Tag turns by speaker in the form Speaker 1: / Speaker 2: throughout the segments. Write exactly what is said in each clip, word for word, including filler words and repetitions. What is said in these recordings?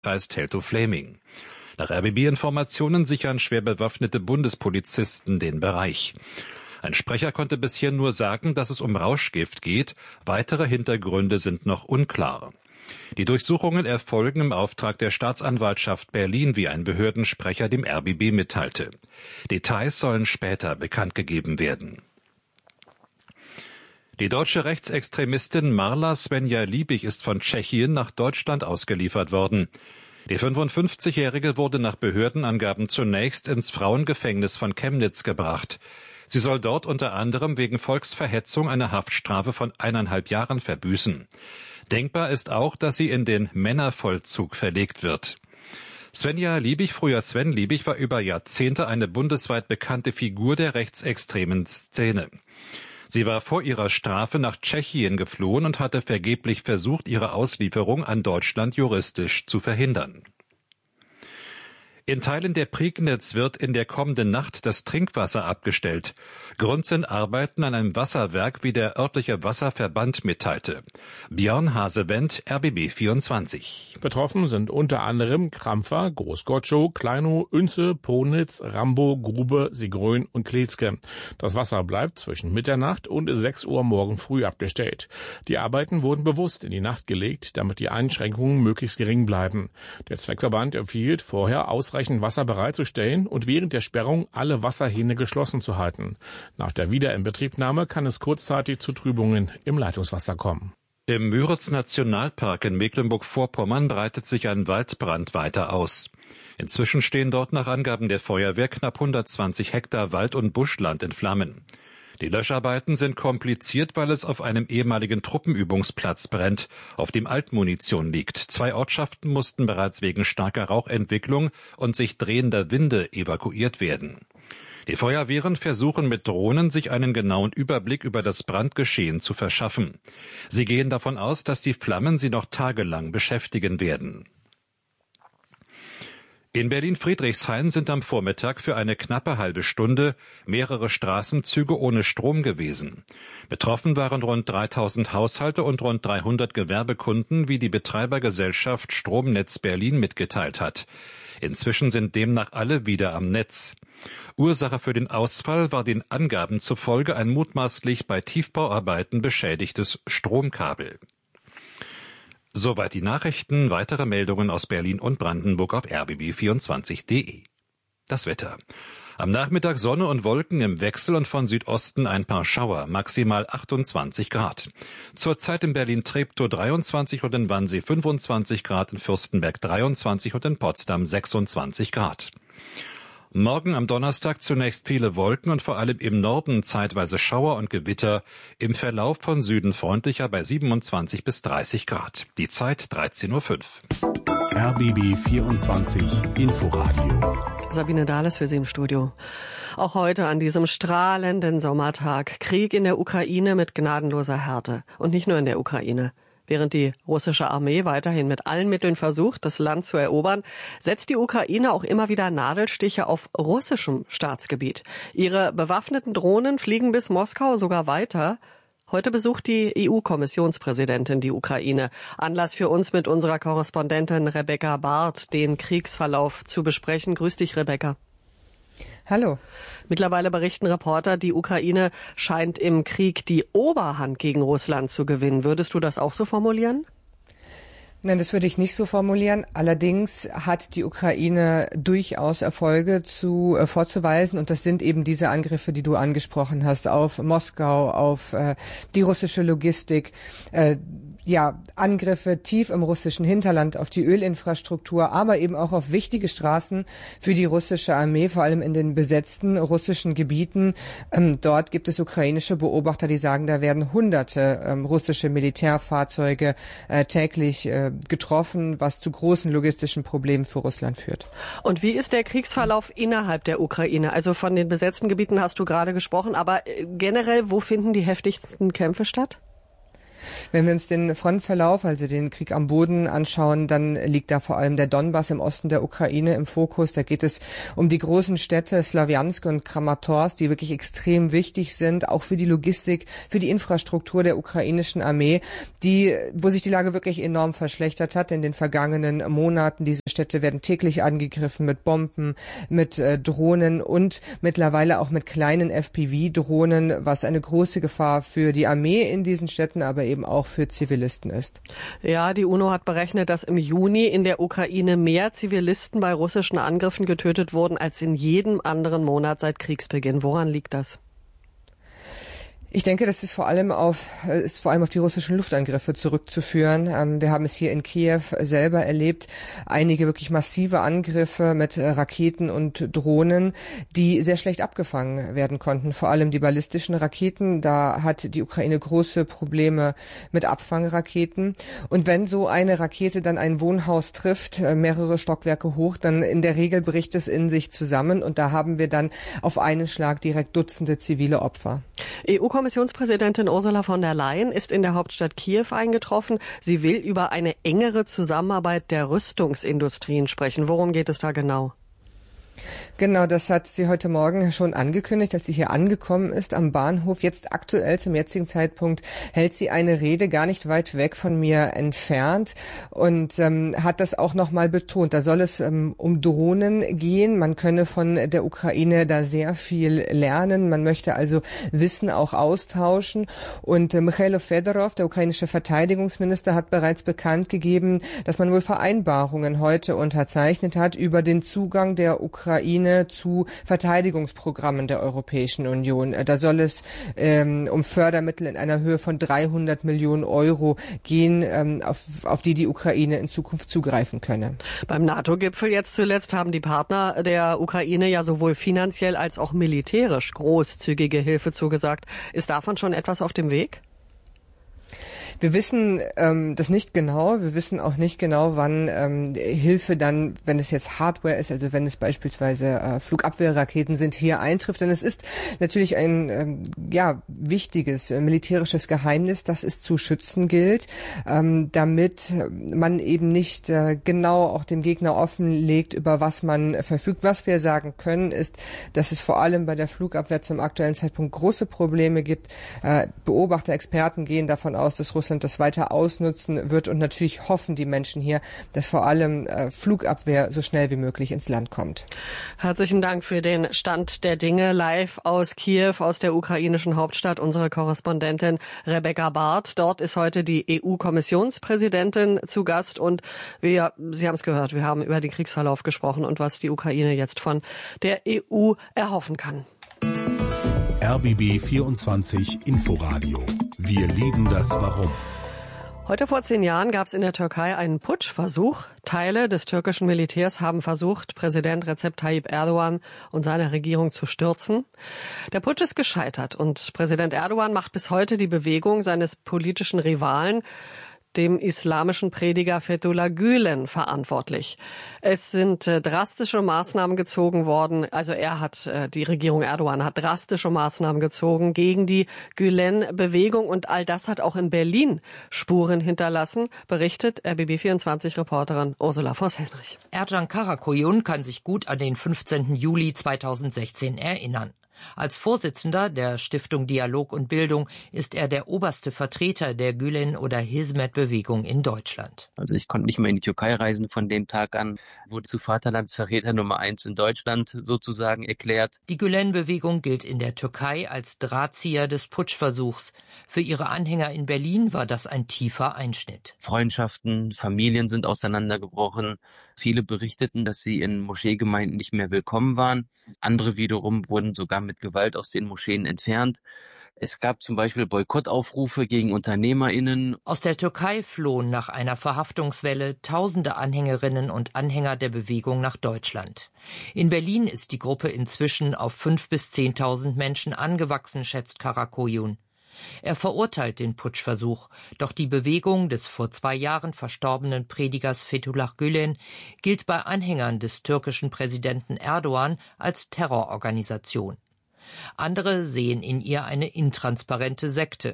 Speaker 1: Kreis Teltow-Fläming. Nach R B B-Informationen sichern schwer bewaffnete Bundespolizisten den Bereich. Ein Sprecher konnte bisher nur sagen, dass es um Rauschgift geht. Weitere Hintergründe sind noch unklar. Die Durchsuchungen erfolgen im Auftrag der Staatsanwaltschaft Berlin, wie ein Behördensprecher dem R B B mitteilte. Details sollen später bekannt gegeben werden. Die deutsche Rechtsextremistin Marla Svenja Liebig ist von Tschechien nach Deutschland ausgeliefert worden. Die fünfundfünfzigjährige wurde nach Behördenangaben zunächst ins Frauengefängnis von Chemnitz gebracht. Sie soll dort unter anderem wegen Volksverhetzung eine Haftstrafe von eineinhalb Jahren verbüßen. Denkbar ist auch, dass sie in den Männervollzug verlegt wird. Svenja Liebig, früher Sven Liebig, war über Jahrzehnte eine bundesweit bekannte Figur der rechtsextremen Szene. Sie war vor ihrer Strafe nach Tschechien geflohen und hatte vergeblich versucht, ihre Auslieferung an Deutschland juristisch zu verhindern. In Teilen der Prignitz wird in der kommenden Nacht das Trinkwasser abgestellt. Grund sind Arbeiten an einem Wasserwerk, wie der örtliche Wasserverband mitteilte. Björn Hasewendt, R B B vierundzwanzig.
Speaker 2: Betroffen sind unter anderem Krampfer, Großgotschow, Kleinow, Oense, Ponitz, Rambo, Grube, Sigrön und Kletzke. Das Wasser bleibt zwischen Mitternacht und sechs Uhr morgen früh abgestellt. Die Arbeiten wurden bewusst in die Nacht gelegt, damit die Einschränkungen möglichst gering bleiben. Der Zweckverband empfiehlt, vorher ausreichend Wasser bereitzustellen und während der Sperrung alle Wasserhähne geschlossen zu halten. Nach der Wiederinbetriebnahme kann es kurzzeitig zu Trübungen im Leitungswasser kommen.
Speaker 1: Im Müritz-Nationalpark in Mecklenburg-Vorpommern breitet sich ein Waldbrand weiter aus. Inzwischen stehen dort nach Angaben der Feuerwehr knapp hundertzwanzig Hektar Wald- und Buschland in Flammen. Die Löscharbeiten sind kompliziert, weil es auf einem ehemaligen Truppenübungsplatz brennt, auf dem Altmunition liegt. Zwei Ortschaften mussten bereits wegen starker Rauchentwicklung und sich drehender Winde evakuiert werden. Die Feuerwehren versuchen mit Drohnen, sich einen genauen Überblick über das Brandgeschehen zu verschaffen. Sie gehen davon aus, dass die Flammen sie noch tagelang beschäftigen werden. In Berlin-Friedrichshain sind am Vormittag für eine knappe halbe Stunde mehrere Straßenzüge ohne Strom gewesen. Betroffen waren rund dreitausend Haushalte und rund dreihundert Gewerbekunden, wie die Betreibergesellschaft Stromnetz Berlin mitgeteilt hat. Inzwischen sind demnach alle wieder am Netz. Ursache für den Ausfall war den Angaben zufolge ein mutmaßlich bei Tiefbauarbeiten beschädigtes Stromkabel. Soweit die Nachrichten. Weitere Meldungen aus Berlin und Brandenburg auf r b b vierundzwanzig punkt d e. Das Wetter. Am Nachmittag Sonne und Wolken im Wechsel und von Südosten ein paar Schauer, maximal achtundzwanzig Grad. Zurzeit in Berlin-Treptow dreiundzwanzig und in Wannsee fünfundzwanzig Grad, in Fürstenberg dreiundzwanzig und in Potsdam sechsundzwanzig Grad. Morgen am Donnerstag zunächst viele Wolken und vor allem im Norden zeitweise Schauer und Gewitter, im Verlauf von Süden freundlicher bei siebenundzwanzig bis dreißig Grad. Die Zeit dreizehn Uhr fünf.
Speaker 3: R B B vierundzwanzig Inforadio.
Speaker 4: Sabine Dahles für Sie im Studio. Auch heute an diesem strahlenden Sommertag Krieg in der Ukraine mit gnadenloser Härte. Und nicht nur in der Ukraine. Während die russische Armee weiterhin mit allen Mitteln versucht, das Land zu erobern, setzt die Ukraine auch immer wieder Nadelstiche auf russischem Staatsgebiet. Ihre bewaffneten Drohnen fliegen bis Moskau, sogar weiter. Heute besucht die E U-Kommissionspräsidentin die Ukraine. Anlass für uns, mit unserer Korrespondentin Rebecca Barth den Kriegsverlauf zu besprechen. Grüß dich, Rebecca.
Speaker 5: Hallo.
Speaker 4: Mittlerweile berichten Reporter, die Ukraine scheint im Krieg die Oberhand gegen Russland zu gewinnen. Würdest du das auch so formulieren?
Speaker 5: Nein, das würde ich nicht so formulieren. Allerdings hat die Ukraine durchaus Erfolge zu äh, vorzuweisen, und das sind eben diese Angriffe, die du angesprochen hast, auf Moskau, auf äh, die russische Logistik, äh, ja, Angriffe tief im russischen Hinterland auf die Ölinfrastruktur, aber eben auch auf wichtige Straßen für die russische Armee, vor allem in den besetzten russischen Gebieten. Ähm, dort gibt es ukrainische Beobachter, die sagen, da werden hunderte ähm, russische Militärfahrzeuge äh, täglich äh, getroffen, was zu großen logistischen Problemen für Russland führt.
Speaker 4: Und wie ist der Kriegsverlauf innerhalb der Ukraine? Also von den besetzten Gebieten hast du gerade gesprochen, aber generell, wo finden die heftigsten Kämpfe statt?
Speaker 5: Wenn wir uns den Frontverlauf, also den Krieg am Boden anschauen, dann liegt da vor allem der Donbass im Osten der Ukraine im Fokus. Da geht es um die großen Städte Slawjansk und Kramatorsk, die wirklich extrem wichtig sind, auch für die Logistik, für die Infrastruktur der ukrainischen Armee, die, wo sich die Lage wirklich enorm verschlechtert hat in den vergangenen Monaten. Diese Städte werden täglich angegriffen mit Bomben, mit äh, Drohnen und mittlerweile auch mit kleinen F P V-Drohnen, was eine große Gefahr für die Armee in diesen Städten, aber eben auch für Zivilisten ist.
Speaker 4: Ja, die UNO hat berechnet, dass im Juni in der Ukraine mehr Zivilisten bei russischen Angriffen getötet wurden als in jedem anderen Monat seit Kriegsbeginn. Woran liegt das?
Speaker 5: Ich denke, das ist vor allem auf, ist vor allem auf die russischen Luftangriffe zurückzuführen. Wir haben es hier in Kiew selber erlebt. Einige wirklich massive Angriffe mit Raketen und Drohnen, die sehr schlecht abgefangen werden konnten. Vor allem die ballistischen Raketen. Da hat die Ukraine große Probleme mit Abfangraketen. Und wenn so eine Rakete dann ein Wohnhaus trifft, mehrere Stockwerke hoch, dann in der Regel bricht es in sich zusammen. Und da haben wir dann auf einen Schlag direkt Dutzende zivile Opfer.
Speaker 4: E U-Kommissionspräsidentin Ursula von der Leyen ist in der Hauptstadt Kiew eingetroffen. Sie will über eine engere Zusammenarbeit der Rüstungsindustrien sprechen. Worum geht es da genau?
Speaker 5: Genau, das hat sie heute Morgen schon angekündigt, als sie hier angekommen ist am Bahnhof. Jetzt aktuell zum jetzigen Zeitpunkt hält sie eine Rede gar nicht weit weg von mir entfernt und ähm, hat das auch nochmal betont. Da soll es ähm, um Drohnen gehen. Man könne von der Ukraine da sehr viel lernen. Man möchte also Wissen auch austauschen. Und äh, Michailo Fedorov, der ukrainische Verteidigungsminister, hat bereits bekannt gegeben, dass man wohl Vereinbarungen heute unterzeichnet hat über den Zugang der Ukraine zu Verteidigungsprogrammen der Europäischen Union. Da soll es ähm, um Fördermittel in einer Höhe von dreihundert Millionen Euro gehen, ähm, auf, auf die die Ukraine in Zukunft zugreifen könne.
Speaker 4: Beim NATO-Gipfel jetzt zuletzt haben die Partner der Ukraine ja sowohl finanziell als auch militärisch großzügige Hilfe zugesagt. Ist davon schon etwas auf dem Weg?
Speaker 5: Wir wissen ähm, das nicht genau. Wir wissen auch nicht genau, wann ähm, Hilfe dann, wenn es jetzt Hardware ist, also wenn es beispielsweise äh, Flugabwehrraketen sind, hier eintrifft. Denn es ist natürlich ein ähm, ja wichtiges äh, militärisches Geheimnis, das es zu schützen gilt, ähm, damit man eben nicht äh, genau auch dem Gegner offenlegt, über was man verfügt. Was wir sagen können, ist, dass es vor allem bei der Flugabwehr zum aktuellen Zeitpunkt große Probleme gibt. Äh, Beobachter, Experten gehen davon aus, dass Russland das weiter ausnutzen wird und natürlich hoffen die Menschen hier, dass vor allem äh, Flugabwehr so schnell wie möglich ins Land kommt.
Speaker 4: Herzlichen Dank für den Stand der Dinge live aus Kiew, aus der ukrainischen Hauptstadt, unsere Korrespondentin Rebecca Barth. Dort ist heute die E U-Kommissionspräsidentin zu Gast und wir, Sie haben es gehört, wir haben über den Kriegsverlauf gesprochen und was die Ukraine jetzt von der E U erhoffen kann.
Speaker 3: R B B vierundzwanzig Inforadio. Wir lieben das Warum.
Speaker 4: Heute vor zehn Jahren gab es in der Türkei einen Putschversuch. Teile des türkischen Militärs haben versucht, Präsident Recep Tayyip Erdogan und seine Regierung zu stürzen. Der Putsch ist gescheitert und Präsident Erdogan macht bis heute die Bewegung seines politischen Rivalen, dem islamischen Prediger Fethullah Gülen, verantwortlich. Es sind äh, drastische Maßnahmen gezogen worden. Also er hat, äh, die Regierung Erdogan hat drastische Maßnahmen gezogen gegen die Gülen-Bewegung und all das hat auch in Berlin Spuren hinterlassen, berichtet R B B vierundzwanzig-Reporterin Ursula Voss-Hessrich.
Speaker 6: Ercan Karakoyun kann sich gut an den fünfzehnten Juli zweitausendsechzehn erinnern. Als Vorsitzender der Stiftung Dialog und Bildung ist er der oberste Vertreter der Gülen- oder Hizmet-Bewegung in Deutschland.
Speaker 7: Also ich konnte nicht mehr in die Türkei reisen von dem Tag an, wurde zu Vaterlandsverräter Nummer eins in Deutschland sozusagen erklärt.
Speaker 6: Die Gülen-Bewegung gilt in der Türkei als Drahtzieher des Putschversuchs. Für ihre Anhänger in Berlin war das ein tiefer Einschnitt.
Speaker 7: Freundschaften, Familien sind auseinandergebrochen. Viele berichteten, dass sie in Moscheegemeinden nicht mehr willkommen waren. Andere wiederum wurden sogar mit Gewalt aus den Moscheen entfernt. Es gab zum Beispiel Boykottaufrufe gegen UnternehmerInnen.
Speaker 6: Aus der Türkei flohen nach einer Verhaftungswelle tausende Anhängerinnen und Anhänger der Bewegung nach Deutschland. In Berlin ist die Gruppe inzwischen auf fünftausend bis zehntausend Menschen angewachsen, schätzt Karakoyun. Er verurteilt den Putschversuch, doch die Bewegung des vor zwei Jahren verstorbenen Predigers Fethullah Gülen gilt bei Anhängern des türkischen Präsidenten Erdogan als Terrororganisation. Andere sehen in ihr eine intransparente Sekte.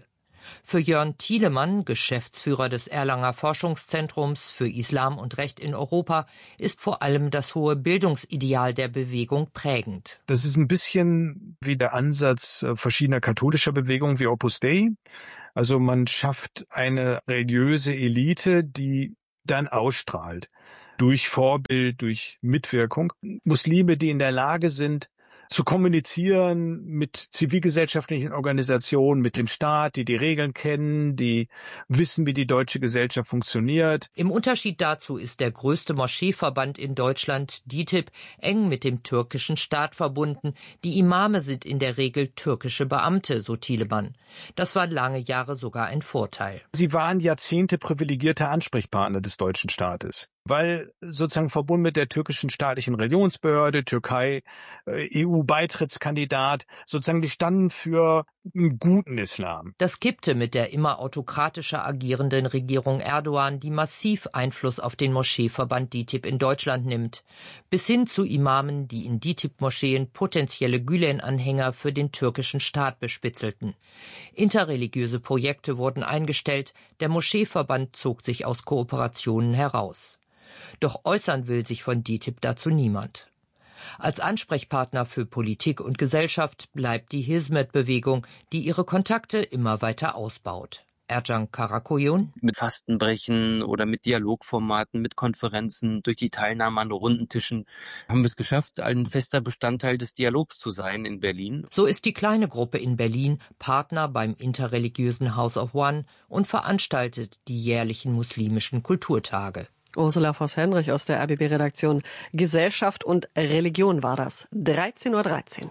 Speaker 6: Für Jörn Thielemann, Geschäftsführer des Erlanger Forschungszentrums für Islam und Recht in Europa, ist vor allem das hohe Bildungsideal der Bewegung prägend.
Speaker 8: Das ist ein bisschen wie der Ansatz verschiedener katholischer Bewegungen wie Opus Dei. Also man schafft eine religiöse Elite, die dann ausstrahlt. Durch Vorbild, durch Mitwirkung. Muslime, die in der Lage sind, zu kommunizieren mit zivilgesellschaftlichen Organisationen, mit dem Staat, die die Regeln kennen, die wissen, wie die deutsche Gesellschaft funktioniert.
Speaker 6: Im Unterschied dazu ist der größte Moscheeverband in Deutschland, D I T I B, eng mit dem türkischen Staat verbunden. Die Imame sind in der Regel türkische Beamte, so Thielemann. Das war lange Jahre sogar ein Vorteil.
Speaker 8: Sie waren Jahrzehnte privilegierter Ansprechpartner des deutschen Staates, weil sozusagen verbunden mit der türkischen staatlichen Religionsbehörde, Türkei, E U-Beitrittskandidat, sozusagen die standen für einen guten Islam.
Speaker 6: Das kippte mit der immer autokratischer agierenden Regierung Erdogan, die massiv Einfluss auf den Moscheeverband D I T I B in Deutschland nimmt. Bis hin zu Imamen, die in D I T I B-Moscheen potenzielle Gülen-Anhänger für den türkischen Staat bespitzelten. Interreligiöse Projekte wurden eingestellt, der Moscheeverband zog sich aus Kooperationen heraus. Doch äußern will sich von D I T I B dazu niemand. Als Ansprechpartner für Politik und Gesellschaft bleibt die Hizmet-Bewegung, die ihre Kontakte immer weiter ausbaut. Ercan Karakoyun.
Speaker 7: Mit Fastenbrechen oder mit Dialogformaten, mit Konferenzen, durch die Teilnahme an Rundentischen haben wir es geschafft, ein fester Bestandteil des Dialogs zu sein in Berlin.
Speaker 6: So ist die kleine Gruppe in Berlin Partner beim interreligiösen House of One und veranstaltet die jährlichen muslimischen Kulturtage.
Speaker 4: Ursula Voss-Henrich aus der R B B-Redaktion. Gesellschaft und Religion war das. dreizehn Uhr dreizehn.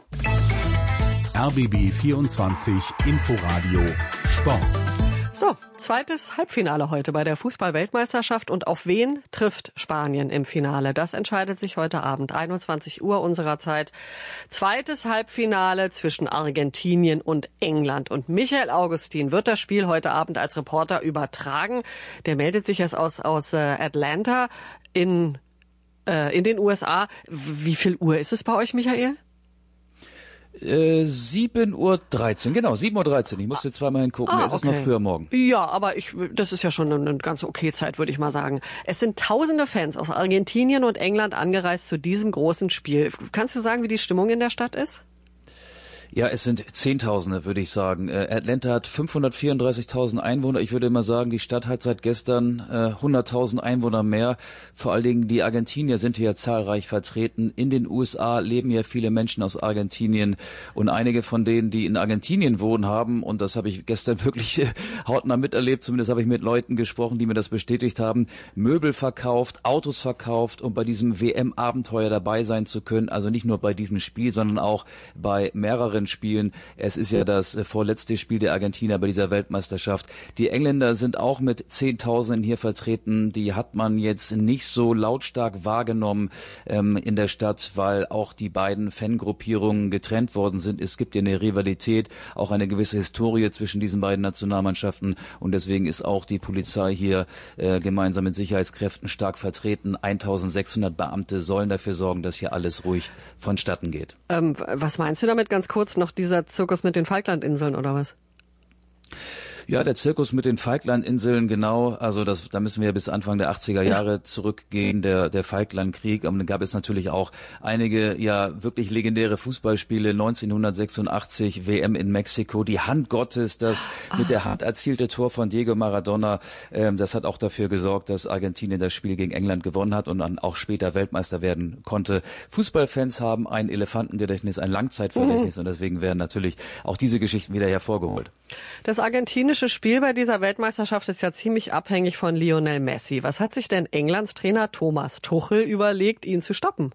Speaker 3: R B B vierundzwanzig Inforadio Sport.
Speaker 4: So, zweites Halbfinale heute bei der Fußball-Weltmeisterschaft. Und auf wen trifft Spanien im Finale? Das entscheidet sich heute Abend, einundzwanzig Uhr unserer Zeit. Zweites Halbfinale zwischen Argentinien und England. Und Michael Augustin wird das Spiel heute Abend als Reporter übertragen. Der meldet sich jetzt aus, aus äh, Atlanta in, äh, in den U S A. Wie viel Uhr ist es bei euch, Michael?
Speaker 9: Äh, sieben Uhr dreizehn, genau, sieben Uhr dreizehn. Ich musste zweimal hingucken,
Speaker 4: ah,
Speaker 9: es ist
Speaker 4: okay.
Speaker 9: noch früher morgen.
Speaker 4: Ja, aber ich, das ist ja schon eine ganz okay Zeit, würde ich mal sagen. Es sind tausende Fans aus Argentinien und England angereist zu diesem großen Spiel. Kannst du sagen, wie die Stimmung in der Stadt ist?
Speaker 9: Ja, es sind Zehntausende, würde ich sagen. Äh, Atlanta hat fünfhundertvierunddreißigtausend Einwohner. Ich würde immer sagen, die Stadt hat seit gestern äh, hunderttausend Einwohner mehr. Vor allen Dingen die Argentinier sind hier zahlreich vertreten. In den U S A leben ja viele Menschen aus Argentinien. Und einige von denen, die in Argentinien wohnen, haben, und das habe ich gestern wirklich äh, hautnah miterlebt, zumindest habe ich mit Leuten gesprochen, die mir das bestätigt haben, Möbel verkauft, Autos verkauft, um bei diesem W M-Abenteuer dabei sein zu können. Also nicht nur bei diesem Spiel, sondern auch bei mehreren Spielen. Es ist ja das vorletzte Spiel der Argentinier bei dieser Weltmeisterschaft. Die Engländer sind auch mit Zehntausenden hier vertreten. Die hat man jetzt nicht so lautstark wahrgenommen ähm, in der Stadt, weil auch die beiden Fangruppierungen getrennt worden sind. Es gibt ja eine Rivalität, auch eine gewisse Historie zwischen diesen beiden Nationalmannschaften und deswegen ist auch die Polizei hier äh, gemeinsam mit Sicherheitskräften stark vertreten. eintausendsechshundert Beamte sollen dafür sorgen, dass hier alles ruhig vonstatten geht.
Speaker 4: Ähm, was meinst du damit ganz kurz? Noch dieser Zirkus mit den Falklandinseln oder was?
Speaker 9: Ja, der Zirkus mit den Falklandinseln, genau. Also das, da müssen wir bis Anfang der achtziger Jahre zurückgehen, der, der Falklandkrieg. Aber dann gab es natürlich auch einige, ja, wirklich legendäre Fußballspiele. neunzehnhundertsechsundachtzig W M in Mexiko, die Hand Gottes, das ah. mit der Hand erzielte Tor von Diego Maradona. Ähm, das hat auch dafür gesorgt, dass Argentinien das Spiel gegen England gewonnen hat und dann auch später Weltmeister werden konnte. Fußballfans haben ein Elefantengedächtnis, ein Langzeitgedächtnis mhm. und deswegen werden natürlich auch diese Geschichten wieder hervorgeholt.
Speaker 4: Das argentinische Spiel bei dieser Weltmeisterschaft ist ja ziemlich abhängig von Lionel Messi. Was hat sich denn Englands Trainer Thomas Tuchel überlegt, ihn zu stoppen?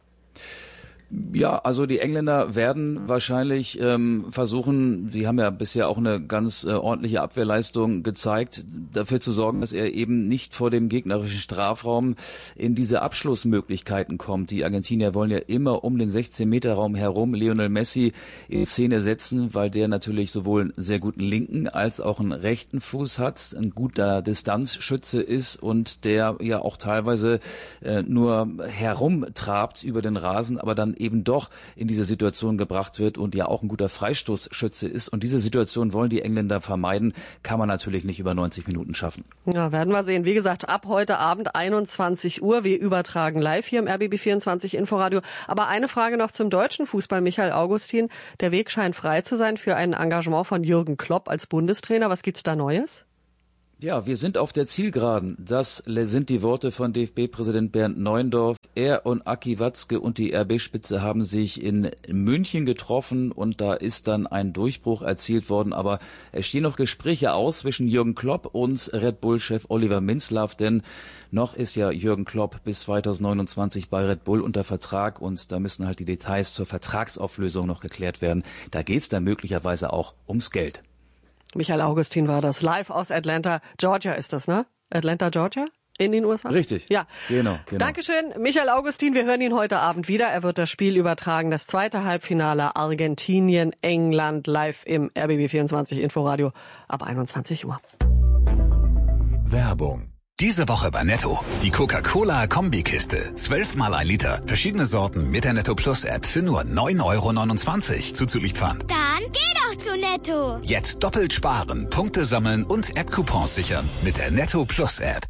Speaker 9: Ja, also die Engländer werden wahrscheinlich ähm, versuchen, sie haben ja bisher auch eine ganz äh, ordentliche Abwehrleistung gezeigt, dafür zu sorgen, dass er eben nicht vor dem gegnerischen Strafraum in diese Abschlussmöglichkeiten kommt. Die Argentinier wollen ja immer um den sechzehn-Meter-Raum herum Lionel Messi in Szene setzen, weil der natürlich sowohl einen sehr guten linken als auch einen rechten Fuß hat, ein guter Distanzschütze ist und der ja auch teilweise äh, nur herumtrabt über den Rasen, aber dann eben doch in diese Situation gebracht wird und ja auch ein guter Freistoßschütze ist. Und diese Situation wollen die Engländer vermeiden, kann man natürlich nicht über neunzig Minuten schaffen.
Speaker 4: Ja, werden wir sehen. Wie gesagt, ab heute Abend einundzwanzig Uhr. Wir übertragen live hier im R B B vierundzwanzig Inforadio. Aber eine Frage noch zum deutschen Fußball. Michael Augustin, der Weg scheint frei zu sein für ein Engagement von Jürgen Klopp als Bundestrainer. Was gibt's da Neues?
Speaker 9: Ja, wir sind auf der Zielgeraden. Das sind die Worte von D F B-Präsident Bernd Neuendorf. Er und Aki Watzke und die R B-Spitze haben sich in München getroffen und da ist dann ein Durchbruch erzielt worden. Aber es stehen noch Gespräche aus zwischen Jürgen Klopp und Red Bull-Chef Oliver Minzlaff, denn noch ist ja Jürgen Klopp bis zweitausendneunundzwanzig bei Red Bull unter Vertrag und da müssen halt die Details zur Vertragsauflösung noch geklärt werden. Da geht's dann möglicherweise auch ums Geld.
Speaker 4: Michael Augustin war das, live aus Atlanta, Georgia ist das, ne? Atlanta, Georgia? In den U S A?
Speaker 9: Richtig.
Speaker 4: Ja.
Speaker 9: Genau, genau.
Speaker 4: Dankeschön, Michael Augustin. Wir hören ihn heute Abend wieder. Er wird das Spiel übertragen, das zweite Halbfinale Argentinien, England, live im R B B vierundzwanzig Inforadio ab einundzwanzig Uhr.
Speaker 3: Werbung.
Speaker 10: Diese Woche bei Netto. Die Coca-Cola-Kombikiste. Zwölfmal ein Liter. Verschiedene Sorten mit der Netto Plus App für nur neun Euro neunundzwanzig. Zuzüglich Pfand.
Speaker 11: Dann geh doch zu Netto.
Speaker 10: Jetzt doppelt sparen, Punkte sammeln und App-Coupons sichern mit der Netto Plus App.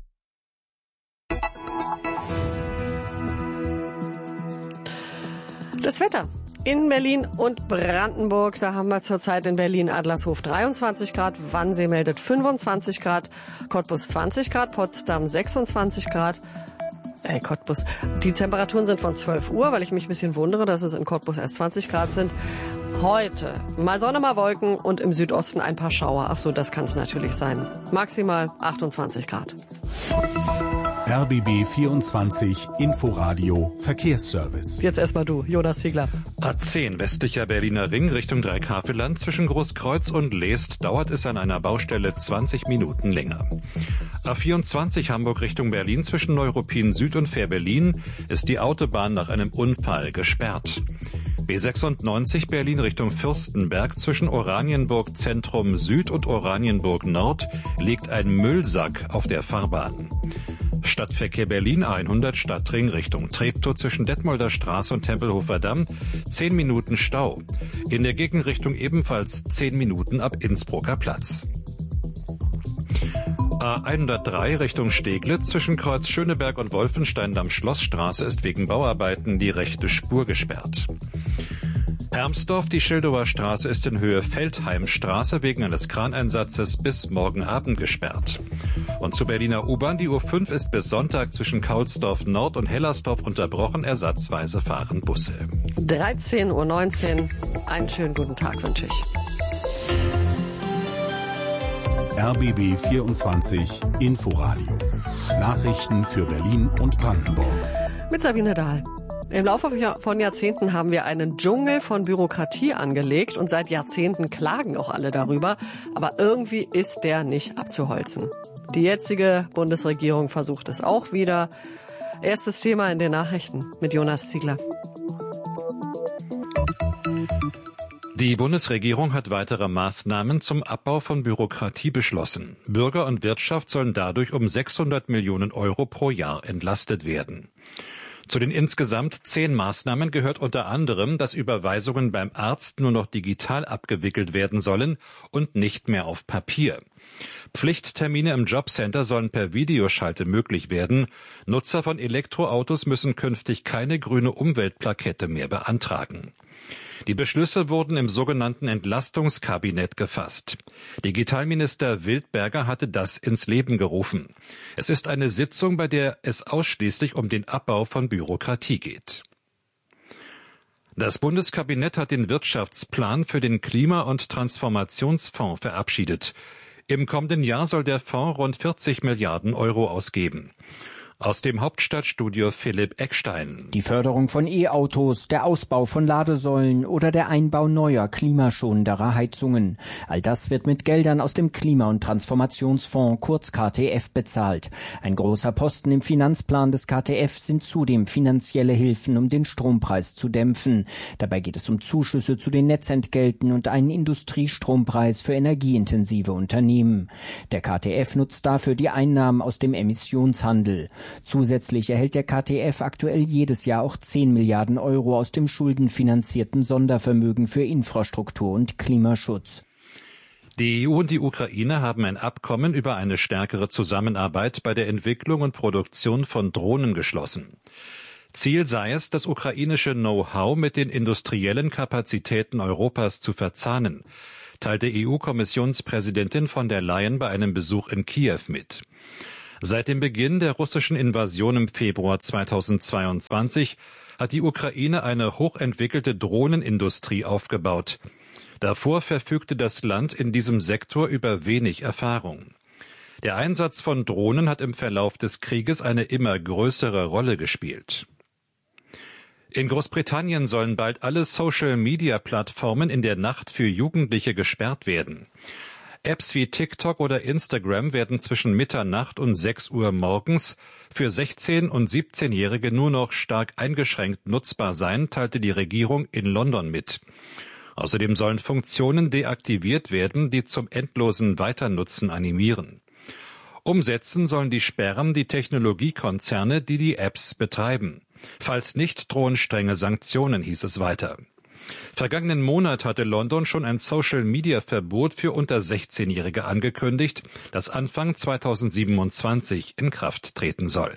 Speaker 4: Das Wetter. In Berlin und Brandenburg, da haben wir zurzeit in Berlin Adlershof dreiundzwanzig Grad, Wannsee meldet fünfundzwanzig Grad, Cottbus zwanzig Grad, Potsdam sechsundzwanzig Grad. Ey, Cottbus. Die Temperaturen sind von zwölf Uhr, weil ich mich ein bisschen wundere, dass es in Cottbus erst zwanzig Grad sind. Heute mal Sonne, mal Wolken und im Südosten ein paar Schauer. Ach so, das kann es natürlich sein. Maximal achtundzwanzig Grad.
Speaker 3: R B B vierundzwanzig Inforadio Verkehrsservice.
Speaker 4: Jetzt erstmal du, Jonas Ziegler.
Speaker 1: A zehn westlicher Berliner Ring Richtung Dreihaveland zwischen Großkreuz und Leest dauert es an einer Baustelle zwanzig Minuten länger. A vierundzwanzig Hamburg Richtung Berlin zwischen Neuruppin Süd und Fähr-Berlin ist die Autobahn nach einem Unfall gesperrt. B sechsundneunzig Berlin Richtung Fürstenberg zwischen Oranienburg Zentrum Süd und Oranienburg Nord liegt ein Müllsack auf der Fahrbahn. Stadtverkehr Berlin hundert Stadtring Richtung Treptow zwischen Detmolder Straße und Tempelhofer Damm zehn Minuten Stau. In der Gegenrichtung ebenfalls zehn Minuten ab Innsbrucker Platz. A hundertdrei Richtung Steglitz zwischen Kreuz Schöneberg und Wolfenstein-Damm Schlossstraße ist wegen Bauarbeiten die rechte Spur gesperrt. Hermsdorf, die Schildower Straße ist in Höhe Feldheimstraße wegen eines Kraneinsatzes bis morgen Abend gesperrt. Und zur Berliner U-Bahn, die U fünf ist bis Sonntag zwischen Kaulsdorf Nord und Hellersdorf unterbrochen, ersatzweise fahren Busse.
Speaker 4: dreizehn Uhr neunzehn, einen schönen guten Tag wünsche ich.
Speaker 3: R B B vierundzwanzig Inforadio. Nachrichten für Berlin und Brandenburg.
Speaker 4: Mit Sabine Dahl. Im Laufe von Jahrzehnten haben wir einen Dschungel von Bürokratie angelegt und seit Jahrzehnten klagen auch alle darüber. Aber irgendwie ist der nicht abzuholzen. Die jetzige Bundesregierung versucht es auch wieder. Erstes Thema in den Nachrichten mit Jonas Ziegler.
Speaker 1: Die Bundesregierung hat weitere Maßnahmen zum Abbau von Bürokratie beschlossen. Bürger und Wirtschaft sollen dadurch um sechshundert Millionen Euro pro Jahr entlastet werden. Zu den insgesamt zehn Maßnahmen gehört unter anderem, dass Überweisungen beim Arzt nur noch digital abgewickelt werden sollen und nicht mehr auf Papier. Pflichttermine im Jobcenter sollen per Videoschalte möglich werden. Nutzer von Elektroautos müssen künftig keine grüne Umweltplakette mehr beantragen. Die Beschlüsse wurden im sogenannten Entlastungskabinett gefasst. Digitalminister Wildberger hatte das ins Leben gerufen. Es ist eine Sitzung, bei der es ausschließlich um den Abbau von Bürokratie geht. Das Bundeskabinett hat den Wirtschaftsplan für den Klima- und Transformationsfonds verabschiedet. Im kommenden Jahr soll der Fonds rund vierzig Milliarden Euro ausgeben. Aus dem Hauptstadtstudio Philipp Eckstein.
Speaker 12: Die Förderung von E-Autos, der Ausbau von Ladesäulen oder der Einbau neuer, klimaschonenderer Heizungen. All das wird mit Geldern aus dem Klima- und Transformationsfonds, kurz K T F, bezahlt. Ein großer Posten im Finanzplan des K T F sind zudem finanzielle Hilfen, um den Strompreis zu dämpfen. Dabei geht es um Zuschüsse zu den Netzentgelten und einen Industriestrompreis für energieintensive Unternehmen. Der K T F nutzt dafür die Einnahmen aus dem Emissionshandel. Zusätzlich erhält der K T F aktuell jedes Jahr auch zehn Milliarden Euro aus dem schuldenfinanzierten Sondervermögen für Infrastruktur und Klimaschutz.
Speaker 1: Die E U und die Ukraine haben ein Abkommen über eine stärkere Zusammenarbeit bei der Entwicklung und Produktion von Drohnen geschlossen. Ziel sei es, das ukrainische Know-how mit den industriellen Kapazitäten Europas zu verzahnen, teilte E U-Kommissionspräsidentin von der Leyen bei einem Besuch in Kiew mit. Seit dem Beginn der russischen Invasion im Februar zweitausendzweiundzwanzig hat die Ukraine eine hochentwickelte Drohnenindustrie aufgebaut. Davor verfügte das Land in diesem Sektor über wenig Erfahrung. Der Einsatz von Drohnen hat im Verlauf des Krieges eine immer größere Rolle gespielt. In Großbritannien sollen bald alle Social-Media-Plattformen in der Nacht für Jugendliche gesperrt werden. Apps wie TikTok oder Instagram werden zwischen Mitternacht und sechs Uhr morgens für sechzehn- und siebzehnjährige nur noch stark eingeschränkt nutzbar sein, teilte die Regierung in London mit. Außerdem sollen Funktionen deaktiviert werden, die zum endlosen Weiternutzen animieren. Umsetzen sollen die Sperren die Technologiekonzerne, die die Apps betreiben. Falls nicht, drohen strenge Sanktionen, hieß es weiter. Vergangenen Monat hatte London schon ein Social-Media-Verbot für unter sechzehnjährige angekündigt, das Anfang zweitausendsiebenundzwanzig in Kraft treten soll.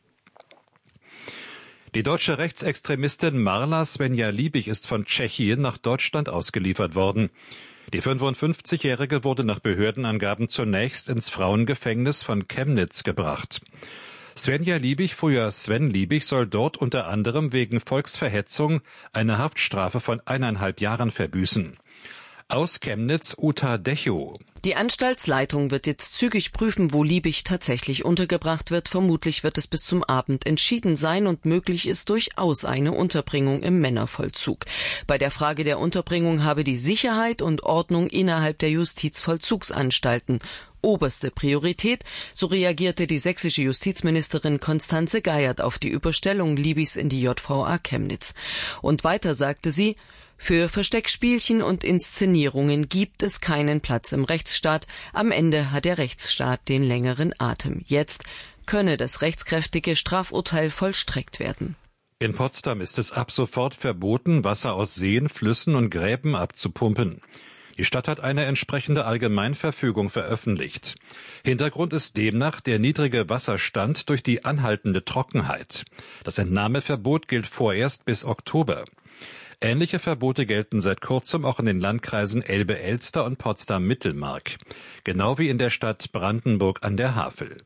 Speaker 1: Die deutsche Rechtsextremistin Marla Svenja-Liebig ist von Tschechien nach Deutschland ausgeliefert worden. Die fünfundfünfzigjährige wurde nach Behördenangaben zunächst ins Frauengefängnis von Chemnitz gebracht. Svenja-Liebig, früher Sven Liebig, soll dort unter anderem wegen Volksverhetzung eine Haftstrafe von eineinhalb Jahren verbüßen. Aus Chemnitz Uta Dechow.
Speaker 13: Die Anstaltsleitung wird jetzt zügig prüfen, wo Liebig tatsächlich untergebracht wird. Vermutlich wird es bis zum Abend entschieden sein und möglich ist durchaus eine Unterbringung im Männervollzug. Bei der Frage der Unterbringung habe die Sicherheit und Ordnung innerhalb der Justizvollzugsanstalten oberste Priorität, so reagierte die sächsische Justizministerin Constanze Geiert auf die Überstellung Liebigs in die J V A Chemnitz. Und weiter sagte sie: Für Versteckspielchen und Inszenierungen gibt es keinen Platz im Rechtsstaat. Am Ende hat der Rechtsstaat den längeren Atem. Jetzt könne das rechtskräftige Strafurteil vollstreckt werden.
Speaker 1: In Potsdam ist es ab sofort verboten, Wasser aus Seen, Flüssen und Gräben abzupumpen. Die Stadt hat eine entsprechende Allgemeinverfügung veröffentlicht. Hintergrund ist demnach der niedrige Wasserstand durch die anhaltende Trockenheit. Das Entnahmeverbot gilt vorerst bis Oktober. Ähnliche Verbote gelten seit kurzem auch in den Landkreisen Elbe-Elster und Potsdam-Mittelmark, genau wie in der Stadt Brandenburg an der Havel.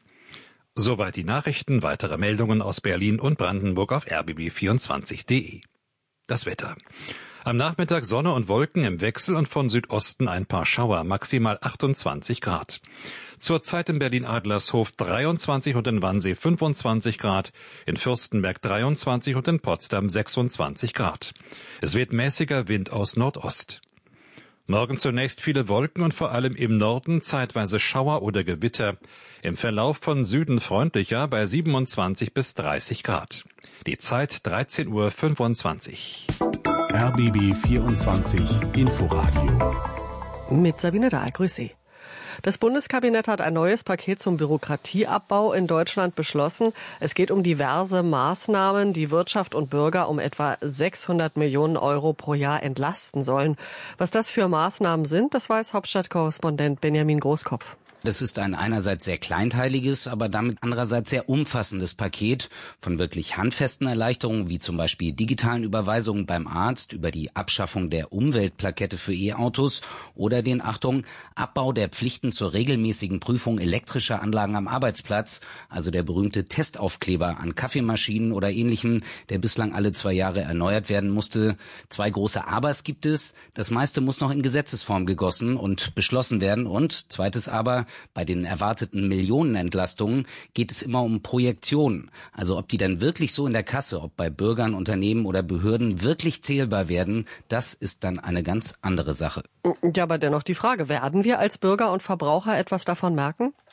Speaker 1: Soweit die Nachrichten, weitere Meldungen aus Berlin und Brandenburg auf r b b vierundzwanzig punkt d e. Das Wetter. Am Nachmittag Sonne und Wolken im Wechsel und von Südosten ein paar Schauer, maximal achtundzwanzig Grad. Zurzeit in Berlin-Adlershof dreiundzwanzig und in Wannsee fünfundzwanzig Grad, in Fürstenberg dreiundzwanzig und in Potsdam sechsundzwanzig Grad. Es weht mäßiger Wind aus Nordost. Morgen zunächst viele Wolken und vor allem im Norden zeitweise Schauer oder Gewitter. Im Verlauf von Süden freundlicher bei siebenundzwanzig bis dreißig Grad. Die Zeit dreizehn Uhr fünfundzwanzig.
Speaker 3: R B B vierundzwanzig Inforadio.
Speaker 4: Mit Sabine Dahl, grüß Sie. Das Bundeskabinett hat ein neues Paket zum Bürokratieabbau in Deutschland beschlossen. Es geht um diverse Maßnahmen, die Wirtschaft und Bürger um etwa sechshundert Millionen Euro pro Jahr entlasten sollen. Was das für Maßnahmen sind, das weiß Hauptstadtkorrespondent Benjamin Großkopf.
Speaker 14: Das ist ein einerseits sehr kleinteiliges, aber damit andererseits sehr umfassendes Paket von wirklich handfesten Erleichterungen, wie zum Beispiel digitalen Überweisungen beim Arzt, über die Abschaffung der Umweltplakette für E-Autos oder den, Achtung, Abbau der Pflichten zur regelmäßigen Prüfung elektrischer Anlagen am Arbeitsplatz, also der berühmte Testaufkleber an Kaffeemaschinen oder Ähnlichem, der bislang alle zwei Jahre erneuert werden musste. Zwei große Abers gibt es. Das meiste muss noch in Gesetzesform gegossen und beschlossen werden. Und zweites Aber: Bei den erwarteten Millionenentlastungen geht es immer um Projektionen. Also ob die dann wirklich so in der Kasse, ob bei Bürgern, Unternehmen oder Behörden wirklich zählbar werden, das ist dann eine ganz andere Sache.
Speaker 4: Ja, aber dennoch die Frage, werden wir als Bürger und Verbraucher etwas davon merken?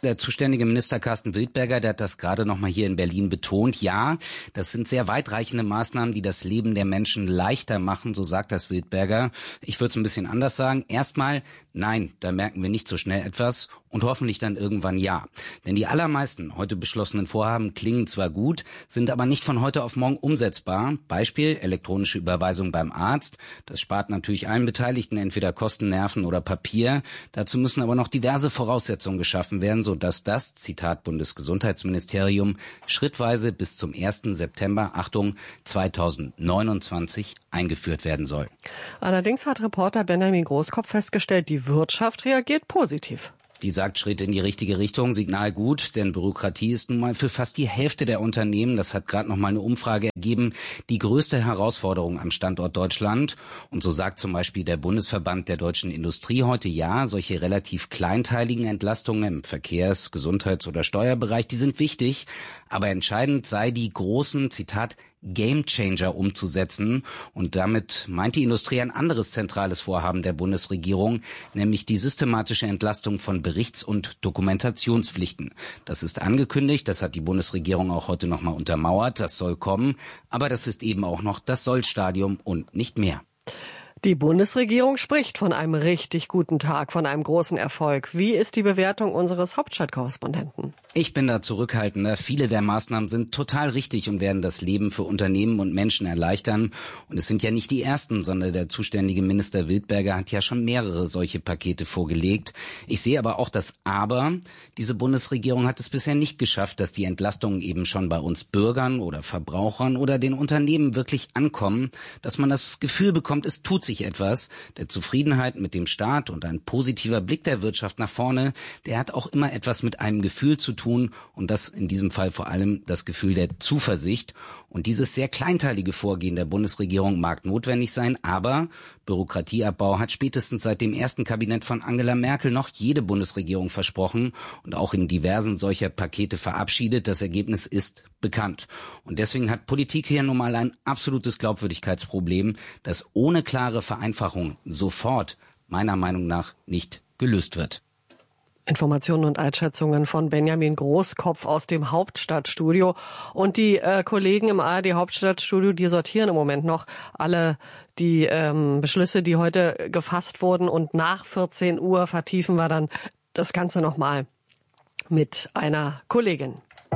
Speaker 14: Der zuständige Minister Carsten Wildberger, der hat das gerade noch mal hier in Berlin betont. Ja, das sind sehr weitreichende Maßnahmen, die das Leben der Menschen leichter machen, so sagt das Wildberger. Ich würde es ein bisschen anders sagen. Erstmal, nein, da merken wir nicht so schnell etwas und hoffentlich dann irgendwann ja. Denn die allermeisten heute beschlossenen Vorhaben klingen zwar gut, sind aber nicht von heute auf morgen umsetzbar. Beispiel, elektronische Überweisung beim Arzt. Das spart natürlich allen Beteiligten entweder Kosten, Nerven oder Papier. Dazu müssen aber noch diverse Voraussetzungen geschaffen werden, sodass das, Zitat Bundesgesundheitsministerium, schrittweise bis zum ersten September, Achtung, zweitausendneunundzwanzig eingeführt werden soll.
Speaker 4: Allerdings hat Reporter Benjamin Großkopf festgestellt, die Wirtschaft reagiert positiv.
Speaker 14: Die sagt Schritt in die richtige Richtung, Signal gut, denn Bürokratie ist nun mal für fast die Hälfte der Unternehmen, das hat gerade noch mal eine Umfrage ergeben, die größte Herausforderung am Standort Deutschland. Und so sagt zum Beispiel der Bundesverband der deutschen Industrie heute, ja, solche relativ kleinteiligen Entlastungen im Verkehrs-, Gesundheits- oder Steuerbereich, die sind wichtig, aber entscheidend sei die großen, Zitat, Gamechanger umzusetzen. Und damit meint die Industrie ein anderes zentrales Vorhaben der Bundesregierung, nämlich die systematische Entlastung von Berichts- und Dokumentationspflichten. Das ist angekündigt, das hat die Bundesregierung auch heute nochmal untermauert, das soll kommen, aber das ist eben auch noch das Sollstadium und nicht mehr.
Speaker 4: Die Bundesregierung spricht von einem richtig guten Tag, von einem großen Erfolg. Wie ist die Bewertung unseres Hauptstadtkorrespondenten?
Speaker 14: Ich bin da zurückhaltender. Viele der Maßnahmen sind total richtig und werden das Leben für Unternehmen und Menschen erleichtern. Und es sind ja nicht die ersten, sondern der zuständige Minister Wildberger hat ja schon mehrere solche Pakete vorgelegt. Ich sehe aber auch das Aber. Diese Bundesregierung hat es bisher nicht geschafft, dass die Entlastungen eben schon bei uns Bürgern oder Verbrauchern oder den Unternehmen wirklich ankommen, dass man das Gefühl bekommt, es tut sich etwas. Der Zufriedenheit mit dem Staat und ein positiver Blick der Wirtschaft nach vorne, der hat auch immer etwas mit einem Gefühl zu tun und das in diesem Fall vor allem das Gefühl der Zuversicht. Und dieses sehr kleinteilige Vorgehen der Bundesregierung mag notwendig sein, aber Bürokratieabbau hat spätestens seit dem ersten Kabinett von Angela Merkel noch jede Bundesregierung versprochen und auch in diversen solcher Pakete verabschiedet. Das Ergebnis ist bekannt. Und deswegen hat Politik hier nun mal ein absolutes Glaubwürdigkeitsproblem, das ohne klare Vereinfachung sofort meiner Meinung nach nicht gelöst wird.
Speaker 4: Informationen und Einschätzungen von Benjamin Großkopf aus dem Hauptstadtstudio. Und die äh, Kollegen im A R D Hauptstadtstudio, die sortieren im Moment noch alle die ähm, Beschlüsse, die heute gefasst wurden. Und nach vierzehn Uhr vertiefen wir dann das Ganze nochmal mit einer Kollegin.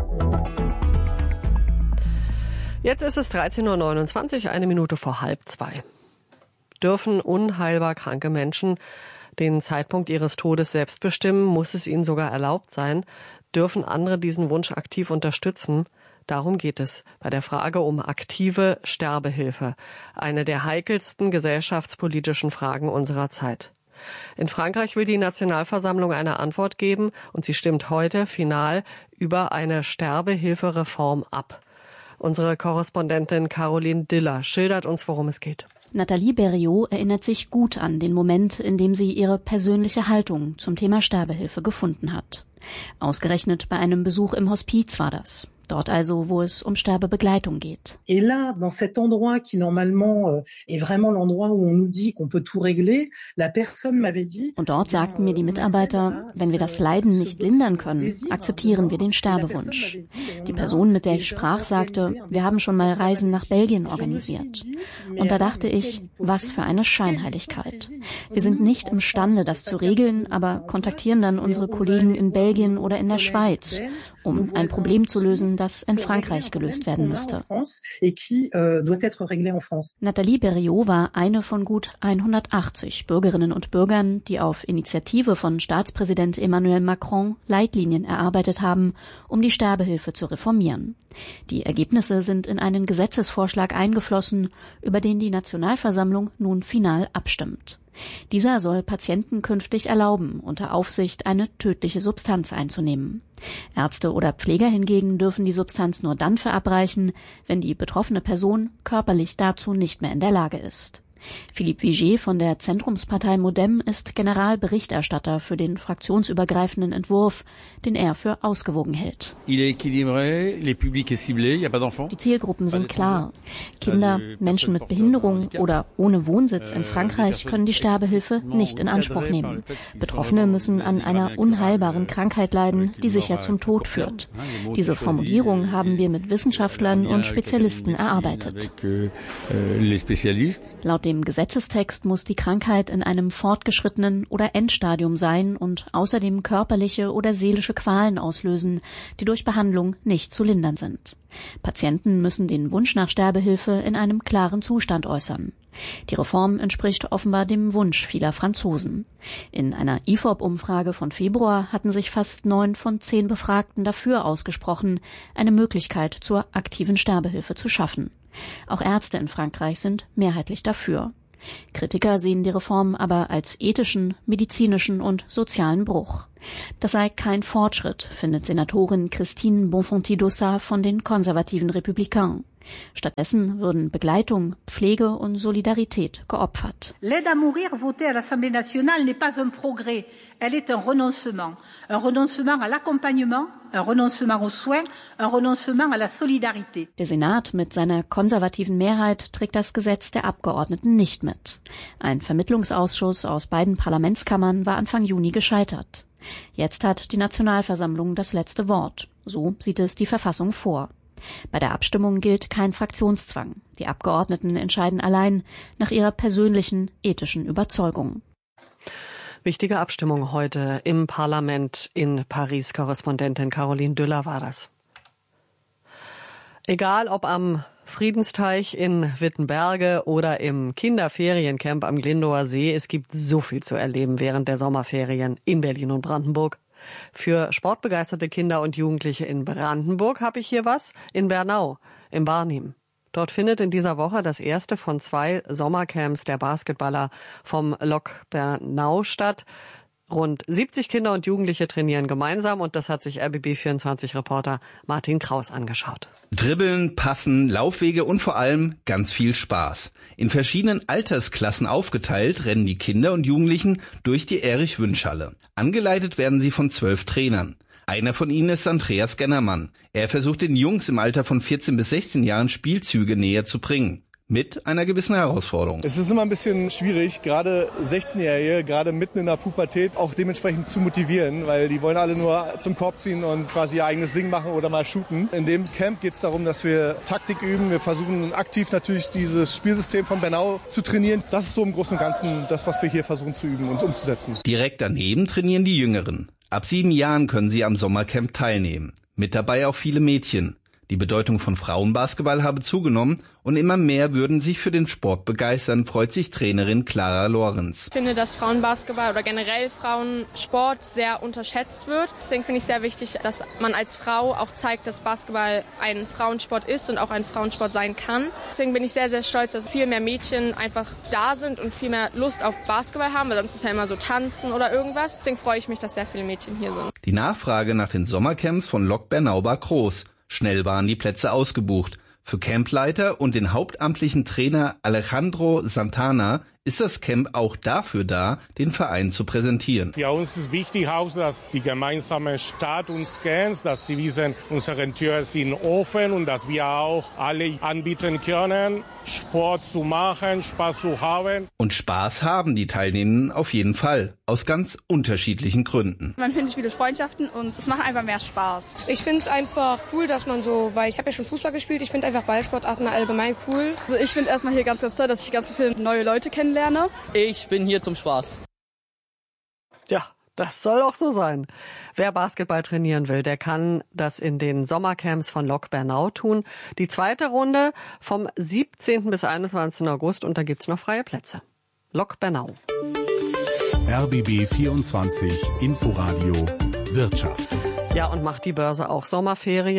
Speaker 4: Jetzt ist es dreizehn Uhr neunundzwanzig, eine Minute vor halb zwei. Dürfen unheilbar kranke Menschen den Zeitpunkt ihres Todes selbst bestimmen? Muss es ihnen sogar erlaubt sein? Dürfen andere diesen Wunsch aktiv unterstützen? Darum geht es bei der Frage um aktive Sterbehilfe. Eine der heikelsten gesellschaftspolitischen Fragen unserer Zeit. In Frankreich will die Nationalversammlung eine Antwort geben und sie stimmt heute final über eine Sterbehilfereform ab. Unsere Korrespondentin Caroline Diller schildert uns, worum es geht.
Speaker 15: Nathalie Berriot erinnert sich gut an den Moment, in dem sie ihre persönliche Haltung zum Thema Sterbehilfe gefunden hat. Ausgerechnet bei einem Besuch im Hospiz war das. Dort also, wo es um Sterbebegleitung geht.
Speaker 16: Et là, dans cet endroit qui normalement est vraiment l'endroit où on nous dit qu'on peut tout régler, la personne m'avait dit.
Speaker 15: Und dort sagten mir die Mitarbeiter, wenn wir das Leiden nicht lindern können, akzeptieren wir den Sterbewunsch. Die Person, mit der ich sprach, sagte, wir haben schon mal Reisen nach Belgien organisiert. Und da dachte ich, was für eine Scheinheiligkeit. Wir sind nicht imstande, das zu regeln, aber kontaktieren dann unsere Kollegen in Belgien oder in der Schweiz, um ein Problem zu lösen, das in Frankreich gelöst werden müsste. Nathalie Berriot war eine von gut hundertachtzig Bürgerinnen und Bürgern, die auf Initiative von Staatspräsident Emmanuel Macron Leitlinien erarbeitet haben, um die Sterbehilfe zu reformieren. Die Ergebnisse sind in einen Gesetzesvorschlag eingeflossen, über den die Nationalversammlung nun final abstimmt. Dieser soll Patienten künftig erlauben, unter Aufsicht eine tödliche Substanz einzunehmen. Ärzte oder Pfleger hingegen dürfen die Substanz nur dann verabreichen, wenn die betroffene Person körperlich dazu nicht mehr in der Lage ist. Philippe Vigier von der Zentrumspartei Modem ist Generalberichterstatter für den fraktionsübergreifenden Entwurf, den er für ausgewogen hält. Die Zielgruppen sind klar. Kinder, Menschen mit Behinderung oder ohne Wohnsitz in Frankreich können die Sterbehilfe nicht in Anspruch nehmen. Betroffene müssen an einer unheilbaren Krankheit leiden, die sicher zum Tod führt. Diese Formulierung haben wir mit Wissenschaftlern und Spezialisten erarbeitet. Laut dem Gesetzestext muss die Krankheit in einem fortgeschrittenen oder Endstadium sein und außerdem körperliche oder seelische Qualen auslösen, die durch Behandlung nicht zu lindern sind. Patienten müssen den Wunsch nach Sterbehilfe in einem klaren Zustand äußern. Die Reform entspricht offenbar dem Wunsch vieler Franzosen. In einer I F O P-Umfrage von Februar hatten sich fast neun von zehn Befragten dafür ausgesprochen, eine Möglichkeit zur aktiven Sterbehilfe zu schaffen. Auch Ärzte in Frankreich sind mehrheitlich dafür. Kritiker sehen die Reform aber als ethischen, medizinischen und sozialen Bruch. Das sei kein Fortschritt, findet Senatorin Christine Bonfanti-Dossat von den konservativen Républicains. Stattdessen würden Begleitung, Pflege und Solidarität geopfert.
Speaker 17: L'aide à mourir votée à l'Assemblée nationale n'est pas un progrès, elle est un renoncement. Un renoncement à l'accompagnement, un renoncement aux soins, un renoncement à la solidarité.
Speaker 15: Der Senat mit seiner konservativen Mehrheit trägt das Gesetz der Abgeordneten nicht mit. Ein Vermittlungsausschuss aus beiden Parlamentskammern war Anfang Juni gescheitert. Jetzt hat die Nationalversammlung das letzte Wort. So sieht es die Verfassung vor. Bei der Abstimmung gilt kein Fraktionszwang. Die Abgeordneten entscheiden allein nach ihrer persönlichen ethischen Überzeugung. Wichtige Abstimmung heute im Parlament in Paris. Korrespondentin Caroline Düller war das. Egal ob am Friedensteich in Wittenberge oder im Kinderferiencamp am Glindower See, es gibt so viel zu erleben während der Sommerferien in Berlin und Brandenburg. Für sportbegeisterte Kinder und Jugendliche in Brandenburg habe ich hier was, in Bernau, im Barnim. Dort findet in dieser Woche das erste von zwei Sommercamps der Basketballer vom Lok Bernau statt. Rund siebzig Kinder und Jugendliche trainieren gemeinsam und das hat sich R B B vierundzwanzig-Reporter Martin Kraus angeschaut.
Speaker 18: Dribbeln, Passen, Laufwege und vor allem ganz viel Spaß. In verschiedenen Altersklassen aufgeteilt rennen die Kinder und Jugendlichen durch die Erich-Wünsch-Halle. Angeleitet werden sie von zwölf Trainern. Einer von ihnen ist Andreas Gennermann. Er versucht den Jungs im Alter von vierzehn bis sechzehn Jahren Spielzüge näher zu bringen. Mit einer gewissen Herausforderung.
Speaker 19: Es ist immer ein bisschen schwierig, gerade sechzehnjährige, gerade mitten in der Pubertät, auch dementsprechend zu motivieren, weil die wollen alle nur zum Korb ziehen und quasi ihr eigenes Ding machen oder mal shooten. In dem Camp geht es darum, dass wir Taktik üben. Wir versuchen aktiv natürlich dieses Spielsystem von Bernau zu trainieren. Das ist so im Großen und Ganzen das, was wir hier versuchen zu üben und umzusetzen.
Speaker 18: Direkt daneben trainieren die Jüngeren. Ab sieben Jahren können sie am Sommercamp teilnehmen. Mit dabei auch viele Mädchen. Die Bedeutung von Frauenbasketball habe zugenommen und immer mehr würden sich für den Sport begeistern, freut sich Trainerin Clara Lorenz.
Speaker 20: Ich finde, dass Frauenbasketball oder generell Frauensport sehr unterschätzt wird. Deswegen finde ich sehr wichtig, dass man als Frau auch zeigt, dass Basketball ein Frauensport ist und auch ein Frauensport sein kann. Deswegen bin ich sehr, sehr stolz, dass viel mehr Mädchen einfach da sind und viel mehr Lust auf Basketball haben, weil sonst ist ja immer so Tanzen oder irgendwas. Deswegen freue ich mich, dass sehr viele Mädchen hier sind.
Speaker 18: Die Nachfrage nach den Sommercamps von Lok Bernau war groß. Schnell waren die Plätze ausgebucht. Für Campleiter und den hauptamtlichen Trainer Alejandro Santana ist das Camp auch dafür da, den Verein zu präsentieren.
Speaker 21: Ja, uns ist wichtig auch, dass die gemeinsame Stadt uns kennt, dass sie wissen, unsere Türen sind offen und dass wir auch alle anbieten können, Sport zu machen, Spaß zu haben.
Speaker 18: Und Spaß haben die Teilnehmenden auf jeden Fall, aus ganz unterschiedlichen Gründen.
Speaker 22: Man findet viele Freundschaften und es macht einfach mehr Spaß.
Speaker 23: Ich finde es einfach cool, dass man so, weil ich habe ja schon Fußball gespielt, ich finde einfach Ballsportarten allgemein cool.
Speaker 22: Also ich finde erstmal hier ganz, ganz toll, dass ich ganz viele neue Leute kennenlerne.
Speaker 24: Ich bin hier zum Spaß.
Speaker 4: Ja, das soll auch so sein. Wer Basketball trainieren will, der kann das in den Sommercamps von Lok Bernau tun. Die zweite Runde vom siebzehnten bis einundzwanzigsten August und da gibt's noch freie Plätze. Lok Bernau.
Speaker 3: R B B vierundzwanzig Inforadio Wirtschaft.
Speaker 4: Ja, und macht die Börse auch Sommerferien?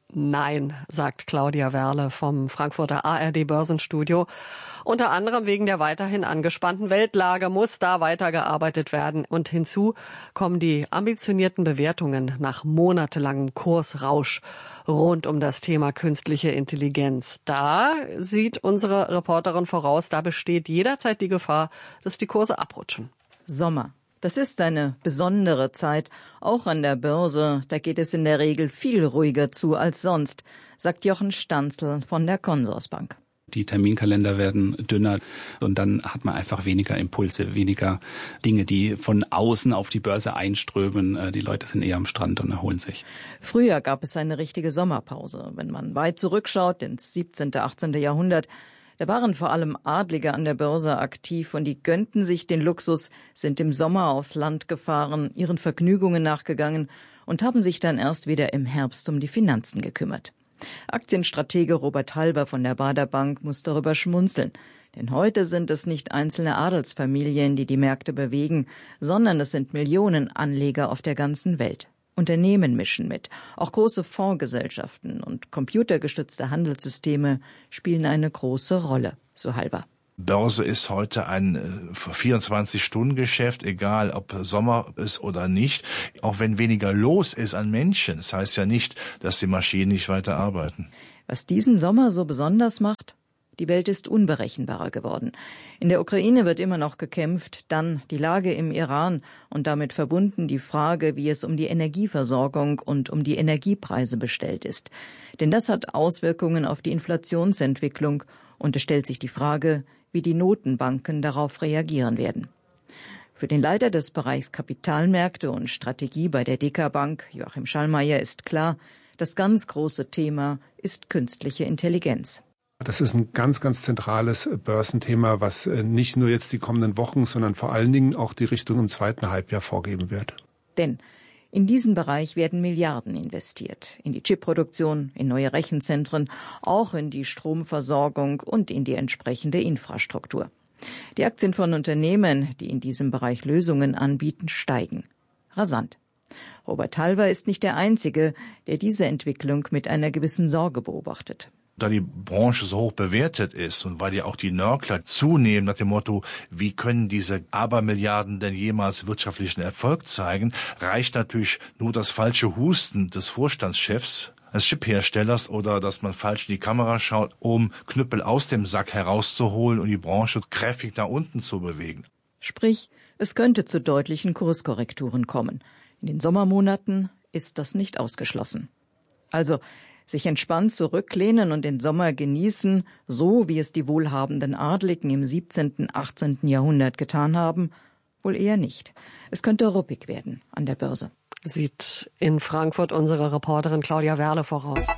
Speaker 4: Nein, sagt Claudia Werle vom Frankfurter A R D-Börsenstudio. Unter anderem wegen der weiterhin angespannten Weltlage muss da weitergearbeitet werden. Und hinzu kommen die ambitionierten Bewertungen nach monatelangem Kursrausch rund um das Thema künstliche Intelligenz. Da sieht unsere Reporterin voraus, da besteht jederzeit die Gefahr, dass die Kurse abrutschen.
Speaker 2: Sommer. Das ist eine besondere Zeit, auch an der Börse. Da geht es in der Regel viel ruhiger zu als sonst, sagt Jochen Stanzel von der Consorsbank.
Speaker 5: Die Terminkalender werden dünner und dann hat man einfach weniger Impulse, weniger Dinge, die von außen auf die Börse einströmen. Die Leute sind eher am Strand und erholen sich.
Speaker 2: Früher gab es eine richtige Sommerpause. Wenn man weit zurückschaut ins siebzehnten, achtzehnten Jahrhundert, da waren vor allem Adlige an der Börse aktiv und die gönnten sich den Luxus, sind im Sommer aufs Land gefahren, ihren Vergnügungen nachgegangen und haben sich dann erst wieder im Herbst um die Finanzen gekümmert. Aktienstratege Robert Halber von der Baader Bank muss darüber schmunzeln. Denn heute sind es nicht einzelne Adelsfamilien, die die Märkte bewegen, sondern es sind Millionen Anleger auf der ganzen Welt. Unternehmen mischen mit. Auch große Fondsgesellschaften und computergestützte Handelssysteme spielen eine große Rolle, so Halber.
Speaker 7: Börse ist heute ein vierundzwanzig-Stunden-Geschäft, egal ob Sommer ist oder nicht. Auch wenn weniger los ist an Menschen, das heißt ja nicht, dass die Maschinen nicht weiter arbeiten.
Speaker 2: Was diesen Sommer so besonders macht? Die Welt ist unberechenbarer geworden. In der Ukraine wird immer noch gekämpft, dann die Lage im Iran und damit verbunden die Frage, wie es um die Energieversorgung und um die Energiepreise bestellt ist. Denn das hat Auswirkungen auf die Inflationsentwicklung und es stellt sich die Frage, wie die Notenbanken darauf reagieren werden. Für den Leiter des Bereichs Kapitalmärkte und Strategie bei der Deka Bank, Joachim Schallmeier, ist klar, das ganz große Thema ist künstliche Intelligenz.
Speaker 8: Das ist ein ganz, ganz zentrales Börsenthema, was nicht nur jetzt die kommenden Wochen, sondern vor allen Dingen auch die Richtung im zweiten Halbjahr vorgeben wird.
Speaker 2: Denn in diesen Bereich werden Milliarden investiert. In die Chipproduktion, in neue Rechenzentren, auch in die Stromversorgung und in die entsprechende Infrastruktur. Die Aktien von Unternehmen, die in diesem Bereich Lösungen anbieten, steigen. Rasant. Robert Halver ist nicht der Einzige, der diese Entwicklung mit einer gewissen Sorge beobachtet.
Speaker 7: Da die Branche so hoch bewertet ist und weil ja auch die Nörgler zunehmen nach dem Motto, wie können diese Abermilliarden denn jemals wirtschaftlichen Erfolg zeigen, reicht natürlich nur das falsche Husten des Vorstandschefs, des Chipherstellers oder dass man falsch in die Kamera schaut, um Knüppel aus dem Sack herauszuholen und die Branche kräftig nach unten zu bewegen.
Speaker 2: Sprich, es könnte zu deutlichen Kurskorrekturen kommen. In den Sommermonaten ist das nicht ausgeschlossen. Also sich entspannt zurücklehnen und den Sommer genießen, so wie es die wohlhabenden Adligen im siebzehnten, achtzehnten Jahrhundert getan haben? Wohl eher nicht. Es könnte ruppig werden an der Börse.
Speaker 4: Sieht in Frankfurt unsere Reporterin Claudia Werle voraus.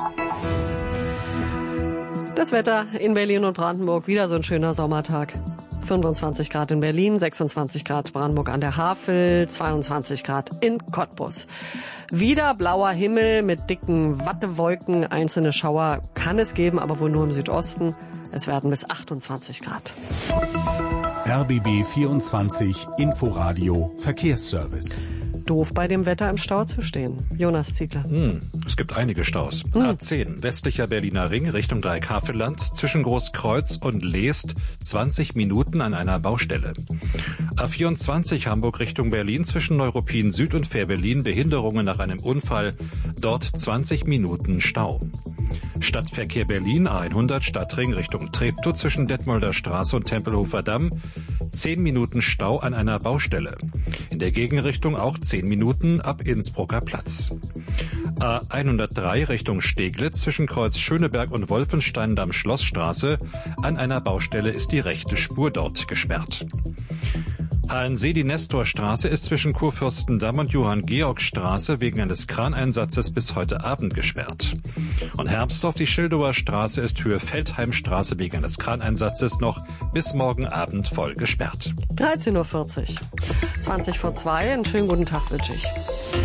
Speaker 4: Das Wetter in Berlin und Brandenburg, wieder so ein schöner Sommertag. fünfundzwanzig Grad in Berlin, sechsundzwanzig Grad Brandenburg an der Havel, zweiundzwanzig Grad in Cottbus. Wieder blauer Himmel mit dicken Wattewolken. Einzelne Schauer kann es geben, aber wohl nur im Südosten. Es werden bis achtundzwanzig Grad.
Speaker 3: R B B vierundzwanzig Inforadio Verkehrsservice.
Speaker 4: Doof bei dem Wetter im Stau zu stehen. Jonas Ziegler.
Speaker 1: Hm, es gibt einige Staus. Hm. A zehn, westlicher Berliner Ring Richtung Dreieckhavelland, zwischen Großkreuz und Leest, zwanzig Minuten an einer Baustelle. A vierundzwanzig Hamburg Richtung Berlin, zwischen Neuruppin Süd und Fährberlin, Behinderungen nach einem Unfall, dort zwanzig Minuten Stau. Stadtverkehr Berlin, A hundert Stadtring Richtung Treptow, zwischen Detmolder Straße und Tempelhofer Damm, zehn Minuten Stau an einer Baustelle. In der Gegenrichtung auch zehn Minuten ab Innsbrucker Platz. A hundertdrei Richtung Steglitz, zwischen Kreuz Schöneberg und Wolfenstein-Damm Schlossstraße, an einer Baustelle ist die rechte Spur dort gesperrt. A N Sedi-Nestor-Straße ist zwischen Kurfürstendamm und Johann-Georg-Straße wegen eines Kraneinsatzes bis heute Abend gesperrt. Und Herbstdorf, die Schildower Straße, ist Höhe Feldheimstraße wegen eines Kraneinsatzes noch bis morgen Abend voll gesperrt.
Speaker 4: dreizehn Uhr vierzig. zwanzig vor zwei. Einen schönen guten Tag wünsche ich.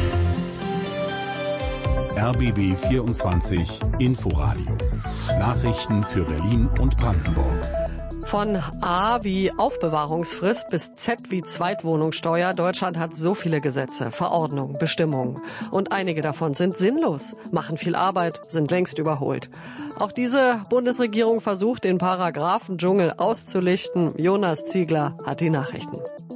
Speaker 3: R B B vierundzwanzig Inforadio. Nachrichten für Berlin und Brandenburg.
Speaker 4: Von A wie Aufbewahrungsfrist bis Z wie Zweitwohnungssteuer. Deutschland hat so viele Gesetze, Verordnungen, Bestimmungen. Und einige davon sind sinnlos, machen viel Arbeit, sind längst überholt. Auch diese Bundesregierung versucht, den Paragraphendschungel auszulichten. Jonas Ziegler hat die Nachrichten.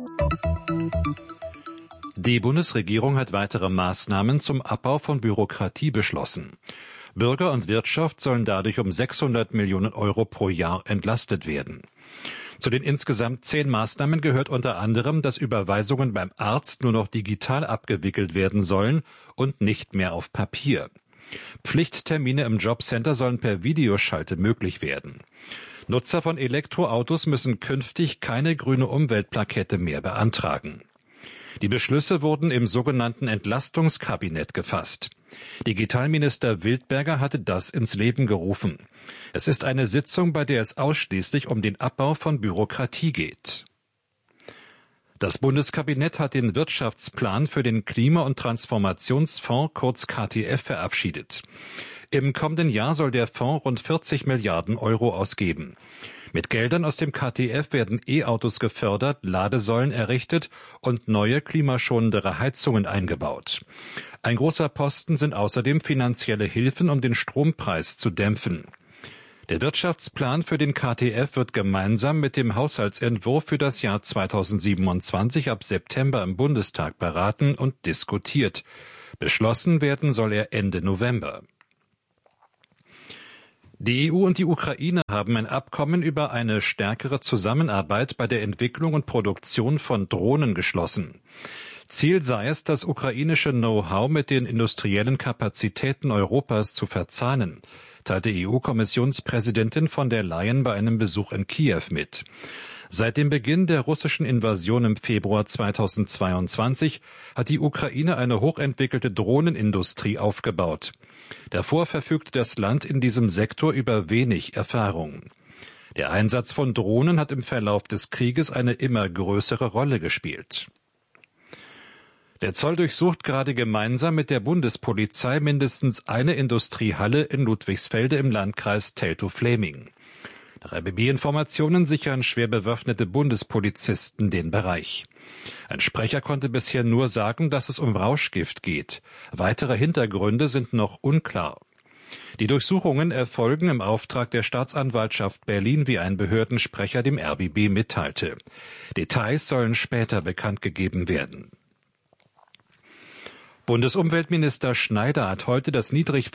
Speaker 1: Die Bundesregierung hat weitere Maßnahmen zum Abbau von Bürokratie beschlossen. Bürger und Wirtschaft sollen dadurch um sechshundert Millionen Euro pro Jahr entlastet werden. Zu den insgesamt zehn Maßnahmen gehört unter anderem, dass Überweisungen beim Arzt nur noch digital abgewickelt werden sollen und nicht mehr auf Papier. Pflichttermine im Jobcenter sollen per Videoschalte möglich werden. Nutzer von Elektroautos müssen künftig keine grüne Umweltplakette mehr beantragen. Die Beschlüsse wurden im sogenannten Entlastungskabinett gefasst. Digitalminister Wildberger hatte das ins Leben gerufen. Es ist eine Sitzung, bei der es ausschließlich um den Abbau von Bürokratie geht. Das Bundeskabinett hat den Wirtschaftsplan für den Klima- und Transformationsfonds, kurz K T F, verabschiedet. Im kommenden Jahr soll der Fonds rund vierzig Milliarden Euro ausgeben. Mit Geldern aus dem K T F werden E-Autos gefördert, Ladesäulen errichtet und neue klimaschonendere Heizungen eingebaut. Ein großer Posten sind außerdem finanzielle Hilfen, um den Strompreis zu dämpfen. Der Wirtschaftsplan für den K T F wird gemeinsam mit dem Haushaltsentwurf für das Jahr zweitausendsiebenundzwanzig ab September im Bundestag beraten und diskutiert. Beschlossen werden soll er Ende November. Die E U und die Ukraine haben ein Abkommen über eine stärkere Zusammenarbeit bei der Entwicklung und Produktion von Drohnen geschlossen. Ziel sei es, das ukrainische Know-how mit den industriellen Kapazitäten Europas zu verzahnen, teilte E U-Kommissionspräsidentin von der Leyen bei einem Besuch in Kiew mit. Seit dem Beginn der russischen Invasion im Februar zweitausendzweiundzwanzig hat die Ukraine eine hochentwickelte Drohnenindustrie aufgebaut. Davor verfügte das Land in diesem Sektor über wenig Erfahrung. Der Einsatz von Drohnen hat im Verlauf des Krieges eine immer größere Rolle gespielt. Der Zoll durchsucht gerade gemeinsam mit der Bundespolizei mindestens eine Industriehalle in Ludwigsfelde im Landkreis Teltow-Fläming. Nach R B B-Informationen sichern schwer bewaffnete Bundespolizisten den Bereich. Ein Sprecher konnte bisher nur sagen, dass es um Rauschgift geht. Weitere Hintergründe sind noch unklar. Die Durchsuchungen erfolgen im Auftrag der Staatsanwaltschaft Berlin, wie ein Behördensprecher dem R B B mitteilte. Details sollen später bekannt gegeben werden. Bundesumweltminister Schneider hat heute das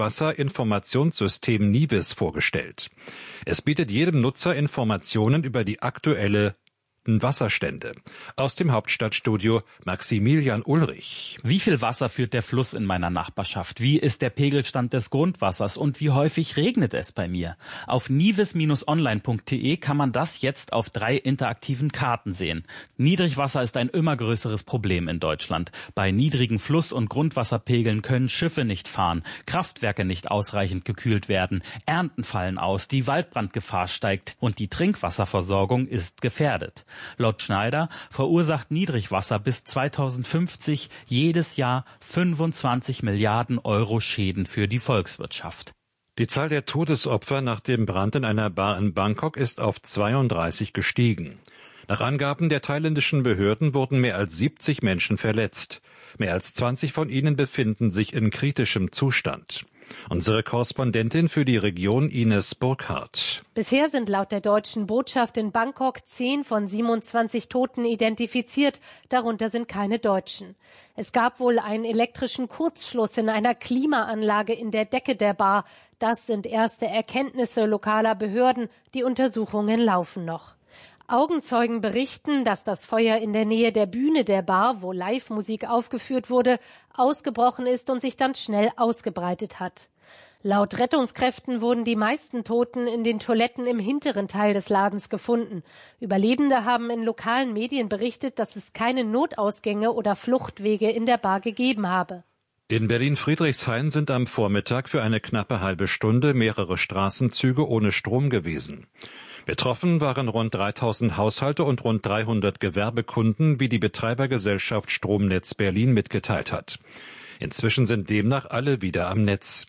Speaker 1: Niedrigwasser-Informationssystem NIWIS vorgestellt. Es bietet jedem Nutzer Informationen über die aktuelle Wasserstände. Aus dem Hauptstadtstudio Maximilian Ulrich.
Speaker 6: Wie viel Wasser führt der Fluss in meiner Nachbarschaft? Wie ist der Pegelstand des Grundwassers? Und wie häufig regnet es bei mir? Auf nivis Bindestrich online Punkt de kann man das jetzt auf drei interaktiven Karten sehen. Niedrigwasser ist ein immer größeres Problem in Deutschland. Bei niedrigen Fluss- und Grundwasserpegeln können Schiffe nicht fahren, Kraftwerke nicht ausreichend gekühlt werden, Ernten fallen aus, die Waldbrandgefahr steigt und die Trinkwasserversorgung ist gefährdet. Laut Schneider verursacht Niedrigwasser bis zweitausendfünfzig jedes Jahr fünfundzwanzig Milliarden Euro Schäden für die Volkswirtschaft.
Speaker 1: Die Zahl der Todesopfer nach dem Brand in einer Bar in Bangkok ist auf zweiunddreißig gestiegen. Nach Angaben der thailändischen Behörden wurden mehr als siebzig Menschen verletzt. Mehr als zwanzig von ihnen befinden sich in kritischem Zustand. Unsere Korrespondentin für die Region Ines Burkhardt.
Speaker 9: Bisher sind laut der deutschen Botschaft in Bangkok zehn von siebenundzwanzig Toten identifiziert. Darunter sind keine Deutschen. Es gab wohl einen elektrischen Kurzschluss in einer Klimaanlage in der Decke der Bar. Das sind erste Erkenntnisse lokaler Behörden. Die Untersuchungen laufen noch. Augenzeugen berichten, dass das Feuer in der Nähe der Bühne der Bar, wo Live-Musik aufgeführt wurde, ausgebrochen ist und sich dann schnell ausgebreitet hat. Laut Rettungskräften wurden die meisten Toten in den Toiletten im hinteren Teil des Ladens gefunden. Überlebende haben in lokalen Medien berichtet, dass es keine Notausgänge oder Fluchtwege in der Bar gegeben habe.
Speaker 1: In Berlin-Friedrichshain sind am Vormittag für eine knappe halbe Stunde mehrere Straßenzüge ohne Strom gewesen. Betroffen waren rund dreitausend Haushalte und rund dreihundert Gewerbekunden, wie die Betreibergesellschaft Stromnetz Berlin mitgeteilt hat. Inzwischen sind demnach alle wieder am Netz.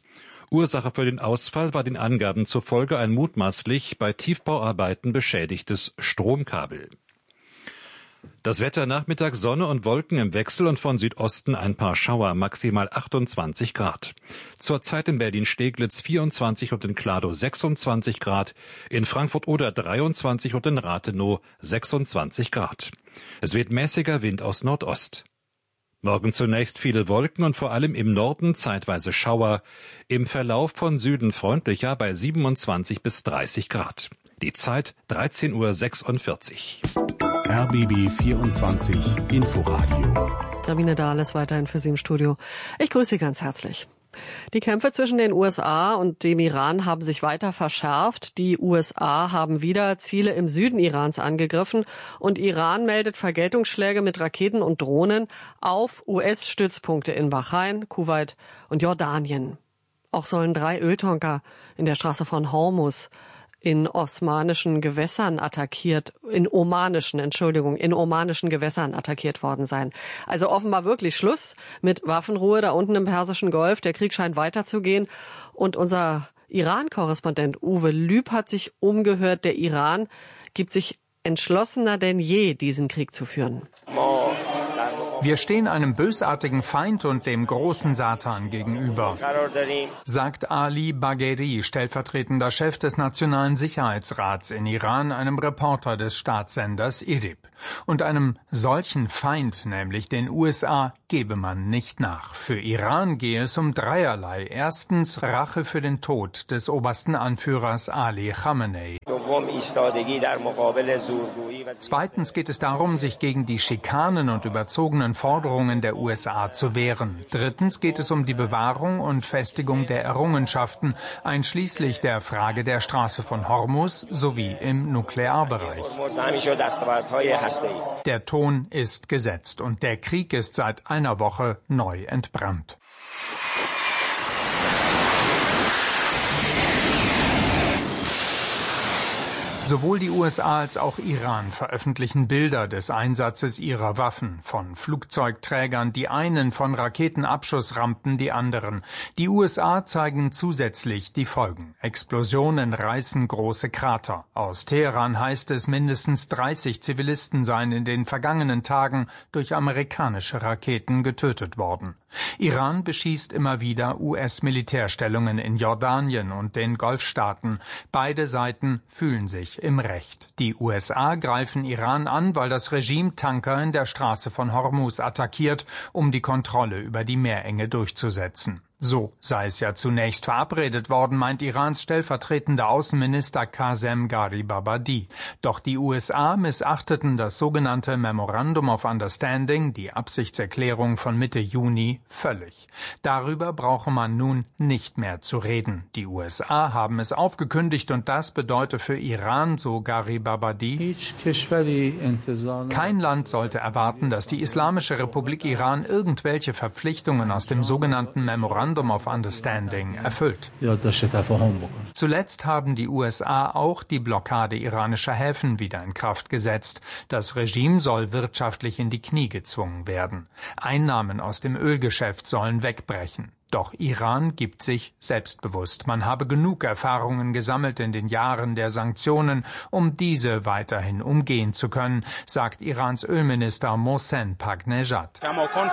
Speaker 1: Ursache für den Ausfall war den Angaben zufolge ein mutmaßlich bei Tiefbauarbeiten beschädigtes Stromkabel. Das Wetter: Nachmittag Sonne und Wolken im Wechsel und von Südosten ein paar Schauer, maximal achtundzwanzig Grad. Zurzeit in Berlin-Steglitz vierundzwanzig und in Kladow sechsundzwanzig Grad, in Frankfurt oder dreiundzwanzig und in Rathenow sechsundzwanzig Grad. Es weht mäßiger Wind aus Nordost. Morgen zunächst viele Wolken und vor allem im Norden zeitweise Schauer, im Verlauf von Süden freundlicher bei siebenundzwanzig bis dreißig Grad. Die Zeit dreizehn Uhr sechsundvierzig.
Speaker 3: R B B vierundzwanzig Inforadio.
Speaker 4: Sabine Dahl ist weiterhin für Sie im Studio. Ich grüße Sie ganz herzlich. Die Kämpfe zwischen den U S A und dem Iran haben sich weiter verschärft. Die U S A haben wieder Ziele im Süden Irans angegriffen und Iran meldet Vergeltungsschläge mit Raketen und Drohnen auf U S-Stützpunkte in Bahrain, Kuwait und Jordanien. Auch sollen drei Öltanker in der Straße von Hormuz in osmanischen Gewässern attackiert, in omanischen, Entschuldigung, in omanischen Gewässern attackiert worden sein. Also offenbar wirklich Schluss mit Waffenruhe da unten im Persischen Golf. Der Krieg scheint weiterzugehen. Und unser Iran-Korrespondent Uwe Lüb hat sich umgehört. Der Iran gibt sich entschlossener denn je, diesen Krieg zu führen.
Speaker 10: Wir stehen einem bösartigen Feind und dem großen Satan gegenüber, sagt Ali Bagheri, stellvertretender Chef des Nationalen Sicherheitsrats in Iran, einem Reporter des Staatssenders I R I B. Und einem solchen Feind, nämlich den U S A, gebe man nicht nach. Für Iran gehe es um dreierlei. Erstens Rache für den Tod des obersten Anführers Ali Khamenei. Zweitens geht es darum, sich gegen die Schikanen und überzogenen Forderungen der U S A zu wehren. Drittens geht es um die Bewahrung und Festigung der Errungenschaften, einschließlich der Frage der Straße von Hormuz sowie im Nuklearbereich. Der Ton ist gesetzt und der Krieg ist seit einer Woche neu entbrannt. Sowohl die U S A als auch Iran veröffentlichen Bilder des Einsatzes ihrer Waffen, von Flugzeugträgern die einen, von Raketenabschussrampen die anderen. Die U S A zeigen zusätzlich die Folgen. Explosionen reißen große Krater. Aus Teheran heißt es, mindestens dreißig Zivilisten seien in den vergangenen Tagen durch amerikanische Raketen getötet worden. Iran beschießt immer wieder U S-Militärstellungen in Jordanien und den Golfstaaten. Beide Seiten fühlen sich im Recht. Die U S A greifen Iran an, weil das Regime Tanker in der Straße von Hormuz attackiert, um die Kontrolle über die Meerenge durchzusetzen. So sei es ja zunächst verabredet worden, meint Irans stellvertretender Außenminister Qasem Gharibabadi. Doch die U S A missachteten das sogenannte Memorandum of Understanding, die Absichtserklärung von Mitte Juni, völlig. Darüber brauche man nun nicht mehr zu reden. Die U S A haben es aufgekündigt und das bedeutet für Iran, so Gharibabadi, kein Land sollte erwarten, dass die Islamische Republik Iran irgendwelche Verpflichtungen aus dem sogenannten Memorandum of Understanding erfüllt. Zuletzt haben die U S A auch die Blockade iranischer Häfen wieder in Kraft gesetzt. Das Regime soll wirtschaftlich in die Knie gezwungen werden. Einnahmen aus dem Ölgeschäft sollen wegbrechen. Doch Iran gibt sich selbstbewusst. Man habe genug Erfahrungen gesammelt in den Jahren der Sanktionen, um diese weiterhin umgehen zu können, sagt Irans Ölminister Mohsen Pagnejad.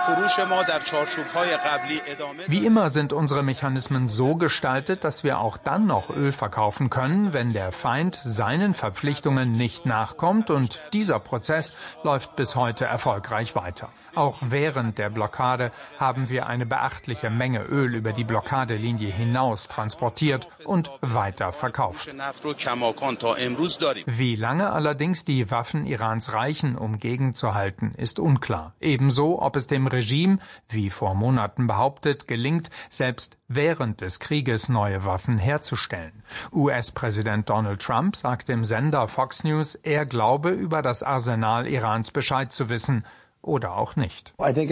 Speaker 10: Wie immer sind unsere Mechanismen so gestaltet, dass wir auch dann noch Öl verkaufen können, wenn der Feind seinen Verpflichtungen nicht nachkommt, und dieser Prozess läuft bis heute erfolgreich weiter. Auch während der Blockade haben wir eine beachtliche Menge Öl über die Blockadelinie hinaus transportiert und weiter verkauft. Wie lange allerdings die Waffen Irans reichen, um gegenzuhalten, ist unklar. Ebenso, ob es dem Regime, wie vor Monaten behauptet, gelingt, selbst während des Krieges neue Waffen herzustellen. U S-Präsident Donald Trump sagt dem Sender Fox News, er glaube, über das Arsenal Irans Bescheid zu wissen. Oder auch nicht.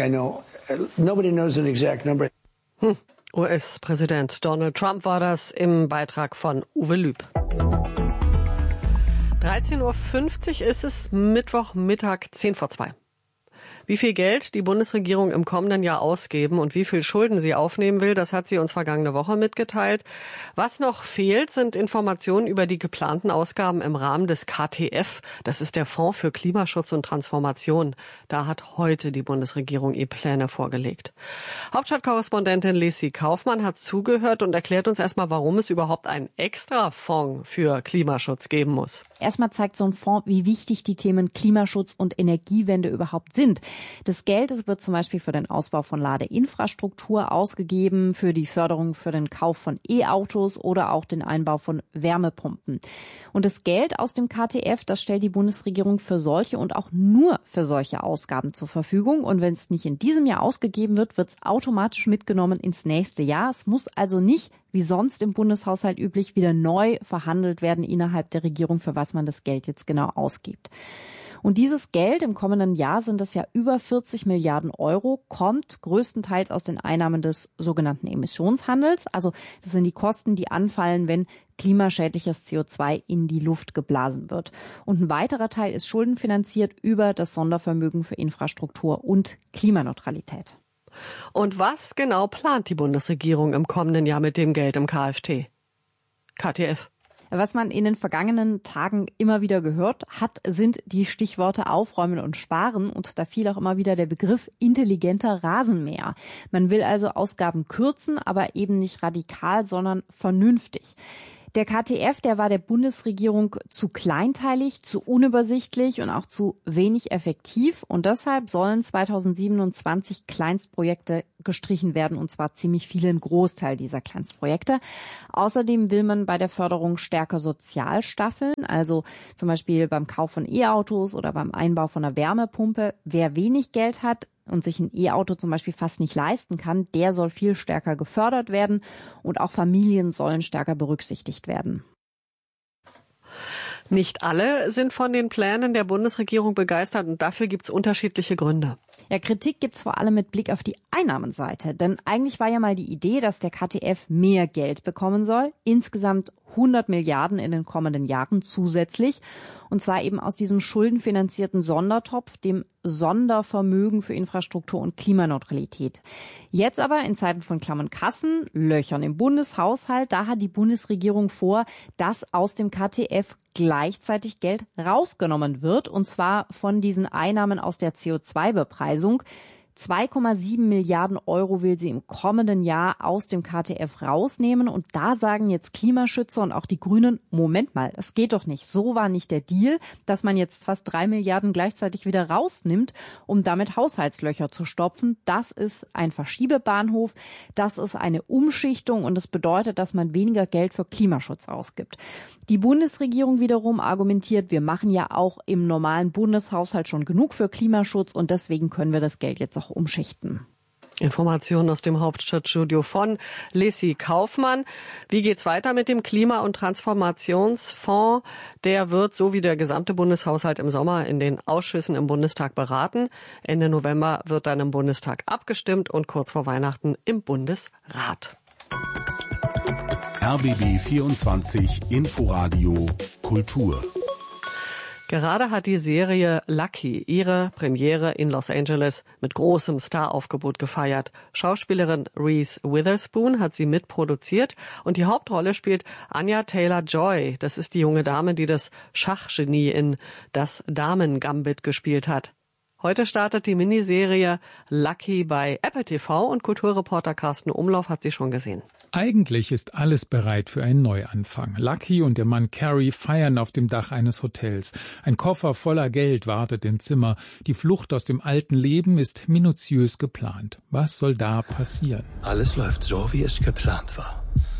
Speaker 4: Hm. U S-Präsident Donald Trump war das im Beitrag von Uwe Lüb. dreizehn Uhr fünfzig ist es, Mittwochmittag, zehn vor zwei. Wie viel Geld die Bundesregierung im kommenden Jahr ausgeben und wie viel Schulden sie aufnehmen will, das hat sie uns vergangene Woche mitgeteilt. Was noch fehlt, sind Informationen über die geplanten Ausgaben im Rahmen des K T F. Das ist der Fonds für Klimaschutz und Transformation. Da hat heute die Bundesregierung ihre Pläne vorgelegt. Hauptstadtkorrespondentin Lesi Kaufmann hat zugehört und erklärt uns erstmal, warum es überhaupt einen Extrafonds für Klimaschutz geben muss.
Speaker 11: Erstmal zeigt so ein Fonds, wie wichtig die Themen Klimaschutz und Energiewende überhaupt sind. Das Geld das wird zum Beispiel für den Ausbau von Ladeinfrastruktur ausgegeben, für die Förderung für den Kauf von E-Autos oder auch den Einbau von Wärmepumpen. Und das Geld aus dem K T F, das stellt die Bundesregierung für solche und auch nur für solche Ausgaben zur Verfügung. Und wenn es nicht in diesem Jahr ausgegeben wird, wird es automatisch mitgenommen ins nächste Jahr. Es muss also nicht, wie sonst im Bundeshaushalt üblich, wieder neu verhandelt werden innerhalb der Regierung, für was man das Geld jetzt genau ausgibt. Und dieses Geld im kommenden Jahr sind es ja über vierzig Milliarden Euro, kommt größtenteils aus den Einnahmen des sogenannten Emissionshandels. Also das sind die Kosten, die anfallen, wenn klimaschädliches C O zwei in die Luft geblasen wird. Und ein weiterer Teil ist schuldenfinanziert über das Sondervermögen für Infrastruktur und Klimaneutralität.
Speaker 4: Und was genau plant die Bundesregierung im kommenden Jahr mit dem Geld im K F T? K T F.
Speaker 11: Was man in den vergangenen Tagen immer wieder gehört hat, sind die Stichworte Aufräumen und Sparen. Und da fiel auch immer wieder der Begriff intelligenter Rasenmäher. Man will also Ausgaben kürzen, aber eben nicht radikal, sondern vernünftig. Der K T F, der war der Bundesregierung zu kleinteilig, zu unübersichtlich und auch zu wenig effektiv. Und deshalb sollen zweitausendsiebenundzwanzig Kleinstprojekte gestrichen werden, und zwar ziemlich viele, ein Großteil dieser Kleinstprojekte. Außerdem will man bei der Förderung stärker sozial staffeln, also zum Beispiel beim Kauf von E-Autos oder beim Einbau von einer Wärmepumpe. Wer wenig Geld hat und sich ein E-Auto zum Beispiel fast nicht leisten kann, der soll viel stärker gefördert werden und auch Familien sollen stärker berücksichtigt werden.
Speaker 4: Nicht alle sind von den Plänen der Bundesregierung begeistert und dafür gibt es unterschiedliche Gründe.
Speaker 11: Ja, Kritik gibt's vor allem mit Blick auf die Einnahmenseite. Denn eigentlich war ja mal die Idee, dass der K T F mehr Geld bekommen soll. Insgesamt hundert Milliarden in den kommenden Jahren zusätzlich. Und zwar eben aus diesem schuldenfinanzierten Sondertopf, dem Sondervermögen für Infrastruktur und Klimaneutralität. Jetzt aber in Zeiten von klammen Kassen, Löchern im Bundeshaushalt, da hat die Bundesregierung vor, dass aus dem K T F gleichzeitig Geld rausgenommen wird, und zwar von diesen Einnahmen aus der C O zwei Bepreisung. zwei Komma sieben Milliarden Euro will sie im kommenden Jahr aus dem K T F rausnehmen. Und da sagen jetzt Klimaschützer und auch die Grünen, Moment mal, das geht doch nicht. So war nicht der Deal, dass man jetzt fast drei Milliarden gleichzeitig wieder rausnimmt, um damit Haushaltslöcher zu stopfen. Das ist ein Verschiebebahnhof, das ist eine Umschichtung und das bedeutet, dass man weniger Geld für Klimaschutz ausgibt. Die Bundesregierung wiederum argumentiert, wir machen ja auch im normalen Bundeshaushalt schon genug für Klimaschutz und deswegen können wir das Geld jetzt auch umschichten.
Speaker 4: Informationen aus dem Hauptstadtstudio von Lesi Kaufmann. Wie geht's weiter mit dem Klima- und Transformationsfonds? Der wird, so wie der gesamte Bundeshaushalt im Sommer, in den Ausschüssen im Bundestag beraten. Ende November wird dann im Bundestag abgestimmt und kurz vor Weihnachten im Bundesrat.
Speaker 3: R B B vierundzwanzig Inforadio Kultur.
Speaker 4: Gerade hat die Serie Lucky ihre Premiere in Los Angeles mit großem Staraufgebot gefeiert. Schauspielerin Reese Witherspoon hat sie mitproduziert und die Hauptrolle spielt Anya Taylor-Joy. Das ist die junge Dame, die das Schachgenie in Das Damen-Gambit gespielt hat. Heute startet die Miniserie Lucky bei Apple T V und Kulturreporter Carsten Umlauf hat sie schon gesehen.
Speaker 12: Eigentlich ist alles bereit für einen Neuanfang. Lucky und ihr Mann Carrie feiern auf dem Dach eines Hotels. Ein Koffer voller Geld wartet im Zimmer. Die Flucht aus dem alten Leben ist minutiös geplant. Was soll da passieren?
Speaker 13: Alles läuft so, wie es geplant war.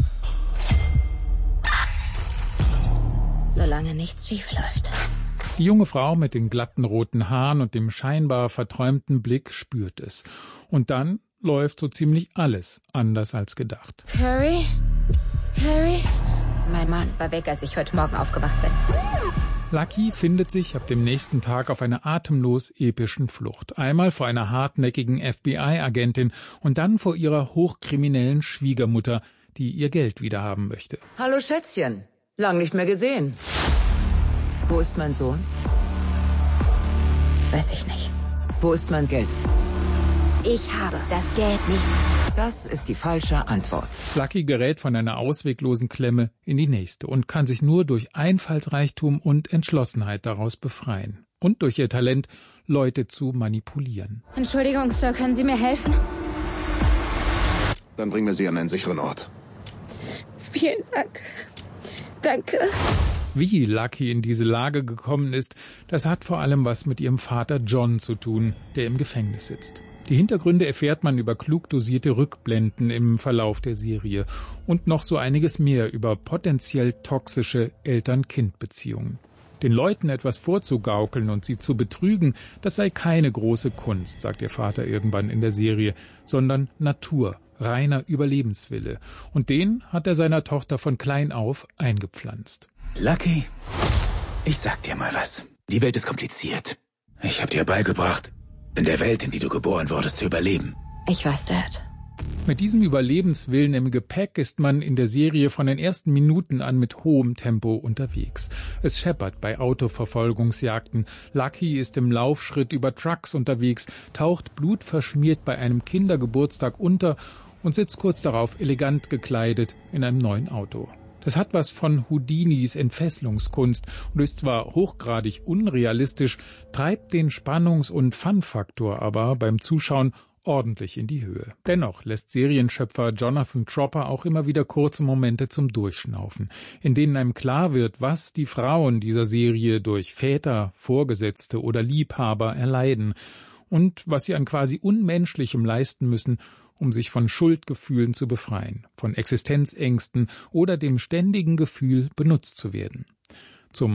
Speaker 14: Solange nichts schief läuft.
Speaker 12: Die junge Frau mit den glatten roten Haaren und dem scheinbar verträumten Blick spürt es. Und dann läuft so ziemlich alles anders als gedacht.
Speaker 14: Carrie? Carrie? Mein Mann war weg, als ich heute Morgen aufgewacht bin.
Speaker 12: Lucky findet sich ab dem nächsten Tag auf einer atemlos epischen Flucht. Einmal vor einer hartnäckigen F B I-Agentin und dann vor ihrer hochkriminellen Schwiegermutter, die ihr Geld wiederhaben möchte.
Speaker 25: Hallo Schätzchen, lang nicht mehr gesehen. Wo ist mein Sohn?
Speaker 14: Weiß ich nicht.
Speaker 25: Wo ist mein Geld?
Speaker 14: Ich habe das Geld nicht.
Speaker 25: Das ist die falsche Antwort.
Speaker 12: Lucky gerät von einer ausweglosen Klemme in die nächste und kann sich nur durch Einfallsreichtum und Entschlossenheit daraus befreien. Und durch ihr Talent, Leute zu manipulieren.
Speaker 14: Entschuldigung, Sir, können Sie mir helfen?
Speaker 15: Dann bringen wir Sie an einen sicheren Ort.
Speaker 14: Vielen Dank. Danke.
Speaker 12: Wie Lucky in diese Lage gekommen ist, das hat vor allem was mit ihrem Vater John zu tun, der im Gefängnis sitzt. Die Hintergründe erfährt man über klug dosierte Rückblenden im Verlauf der Serie und noch so einiges mehr über potenziell toxische Eltern-Kind-Beziehungen. Den Leuten etwas vorzugaukeln und sie zu betrügen, das sei keine große Kunst, sagt ihr Vater irgendwann in der Serie, sondern Natur, reiner Überlebenswille. Und den hat er seiner Tochter von klein auf eingepflanzt.
Speaker 15: Lucky, ich sag dir mal was. Die Welt ist kompliziert. Ich hab dir beigebracht, in der Welt, in die du geboren wurdest, zu überleben.
Speaker 14: Ich weiß, Dad.
Speaker 12: Mit diesem Überlebenswillen im Gepäck ist man in der Serie von den ersten Minuten an mit hohem Tempo unterwegs. Es scheppert bei Autoverfolgungsjagden. Lucky ist im Laufschritt über Trucks unterwegs, taucht blutverschmiert bei einem Kindergeburtstag unter und sitzt kurz darauf elegant gekleidet in einem neuen Auto. Das hat was von Houdinis Entfesselungskunst und ist zwar hochgradig unrealistisch, treibt den Spannungs- und Fun-Faktor aber beim Zuschauen ordentlich in die Höhe. Dennoch lässt Serienschöpfer Jonathan Tropper auch immer wieder kurze Momente zum Durchschnaufen, in denen einem klar wird, was die Frauen dieser Serie durch Väter, Vorgesetzte oder Liebhaber erleiden und was sie an quasi Unmenschlichem leisten müssen, um sich von Schuldgefühlen zu befreien, von Existenzängsten oder dem ständigen Gefühl, benutzt zu werden.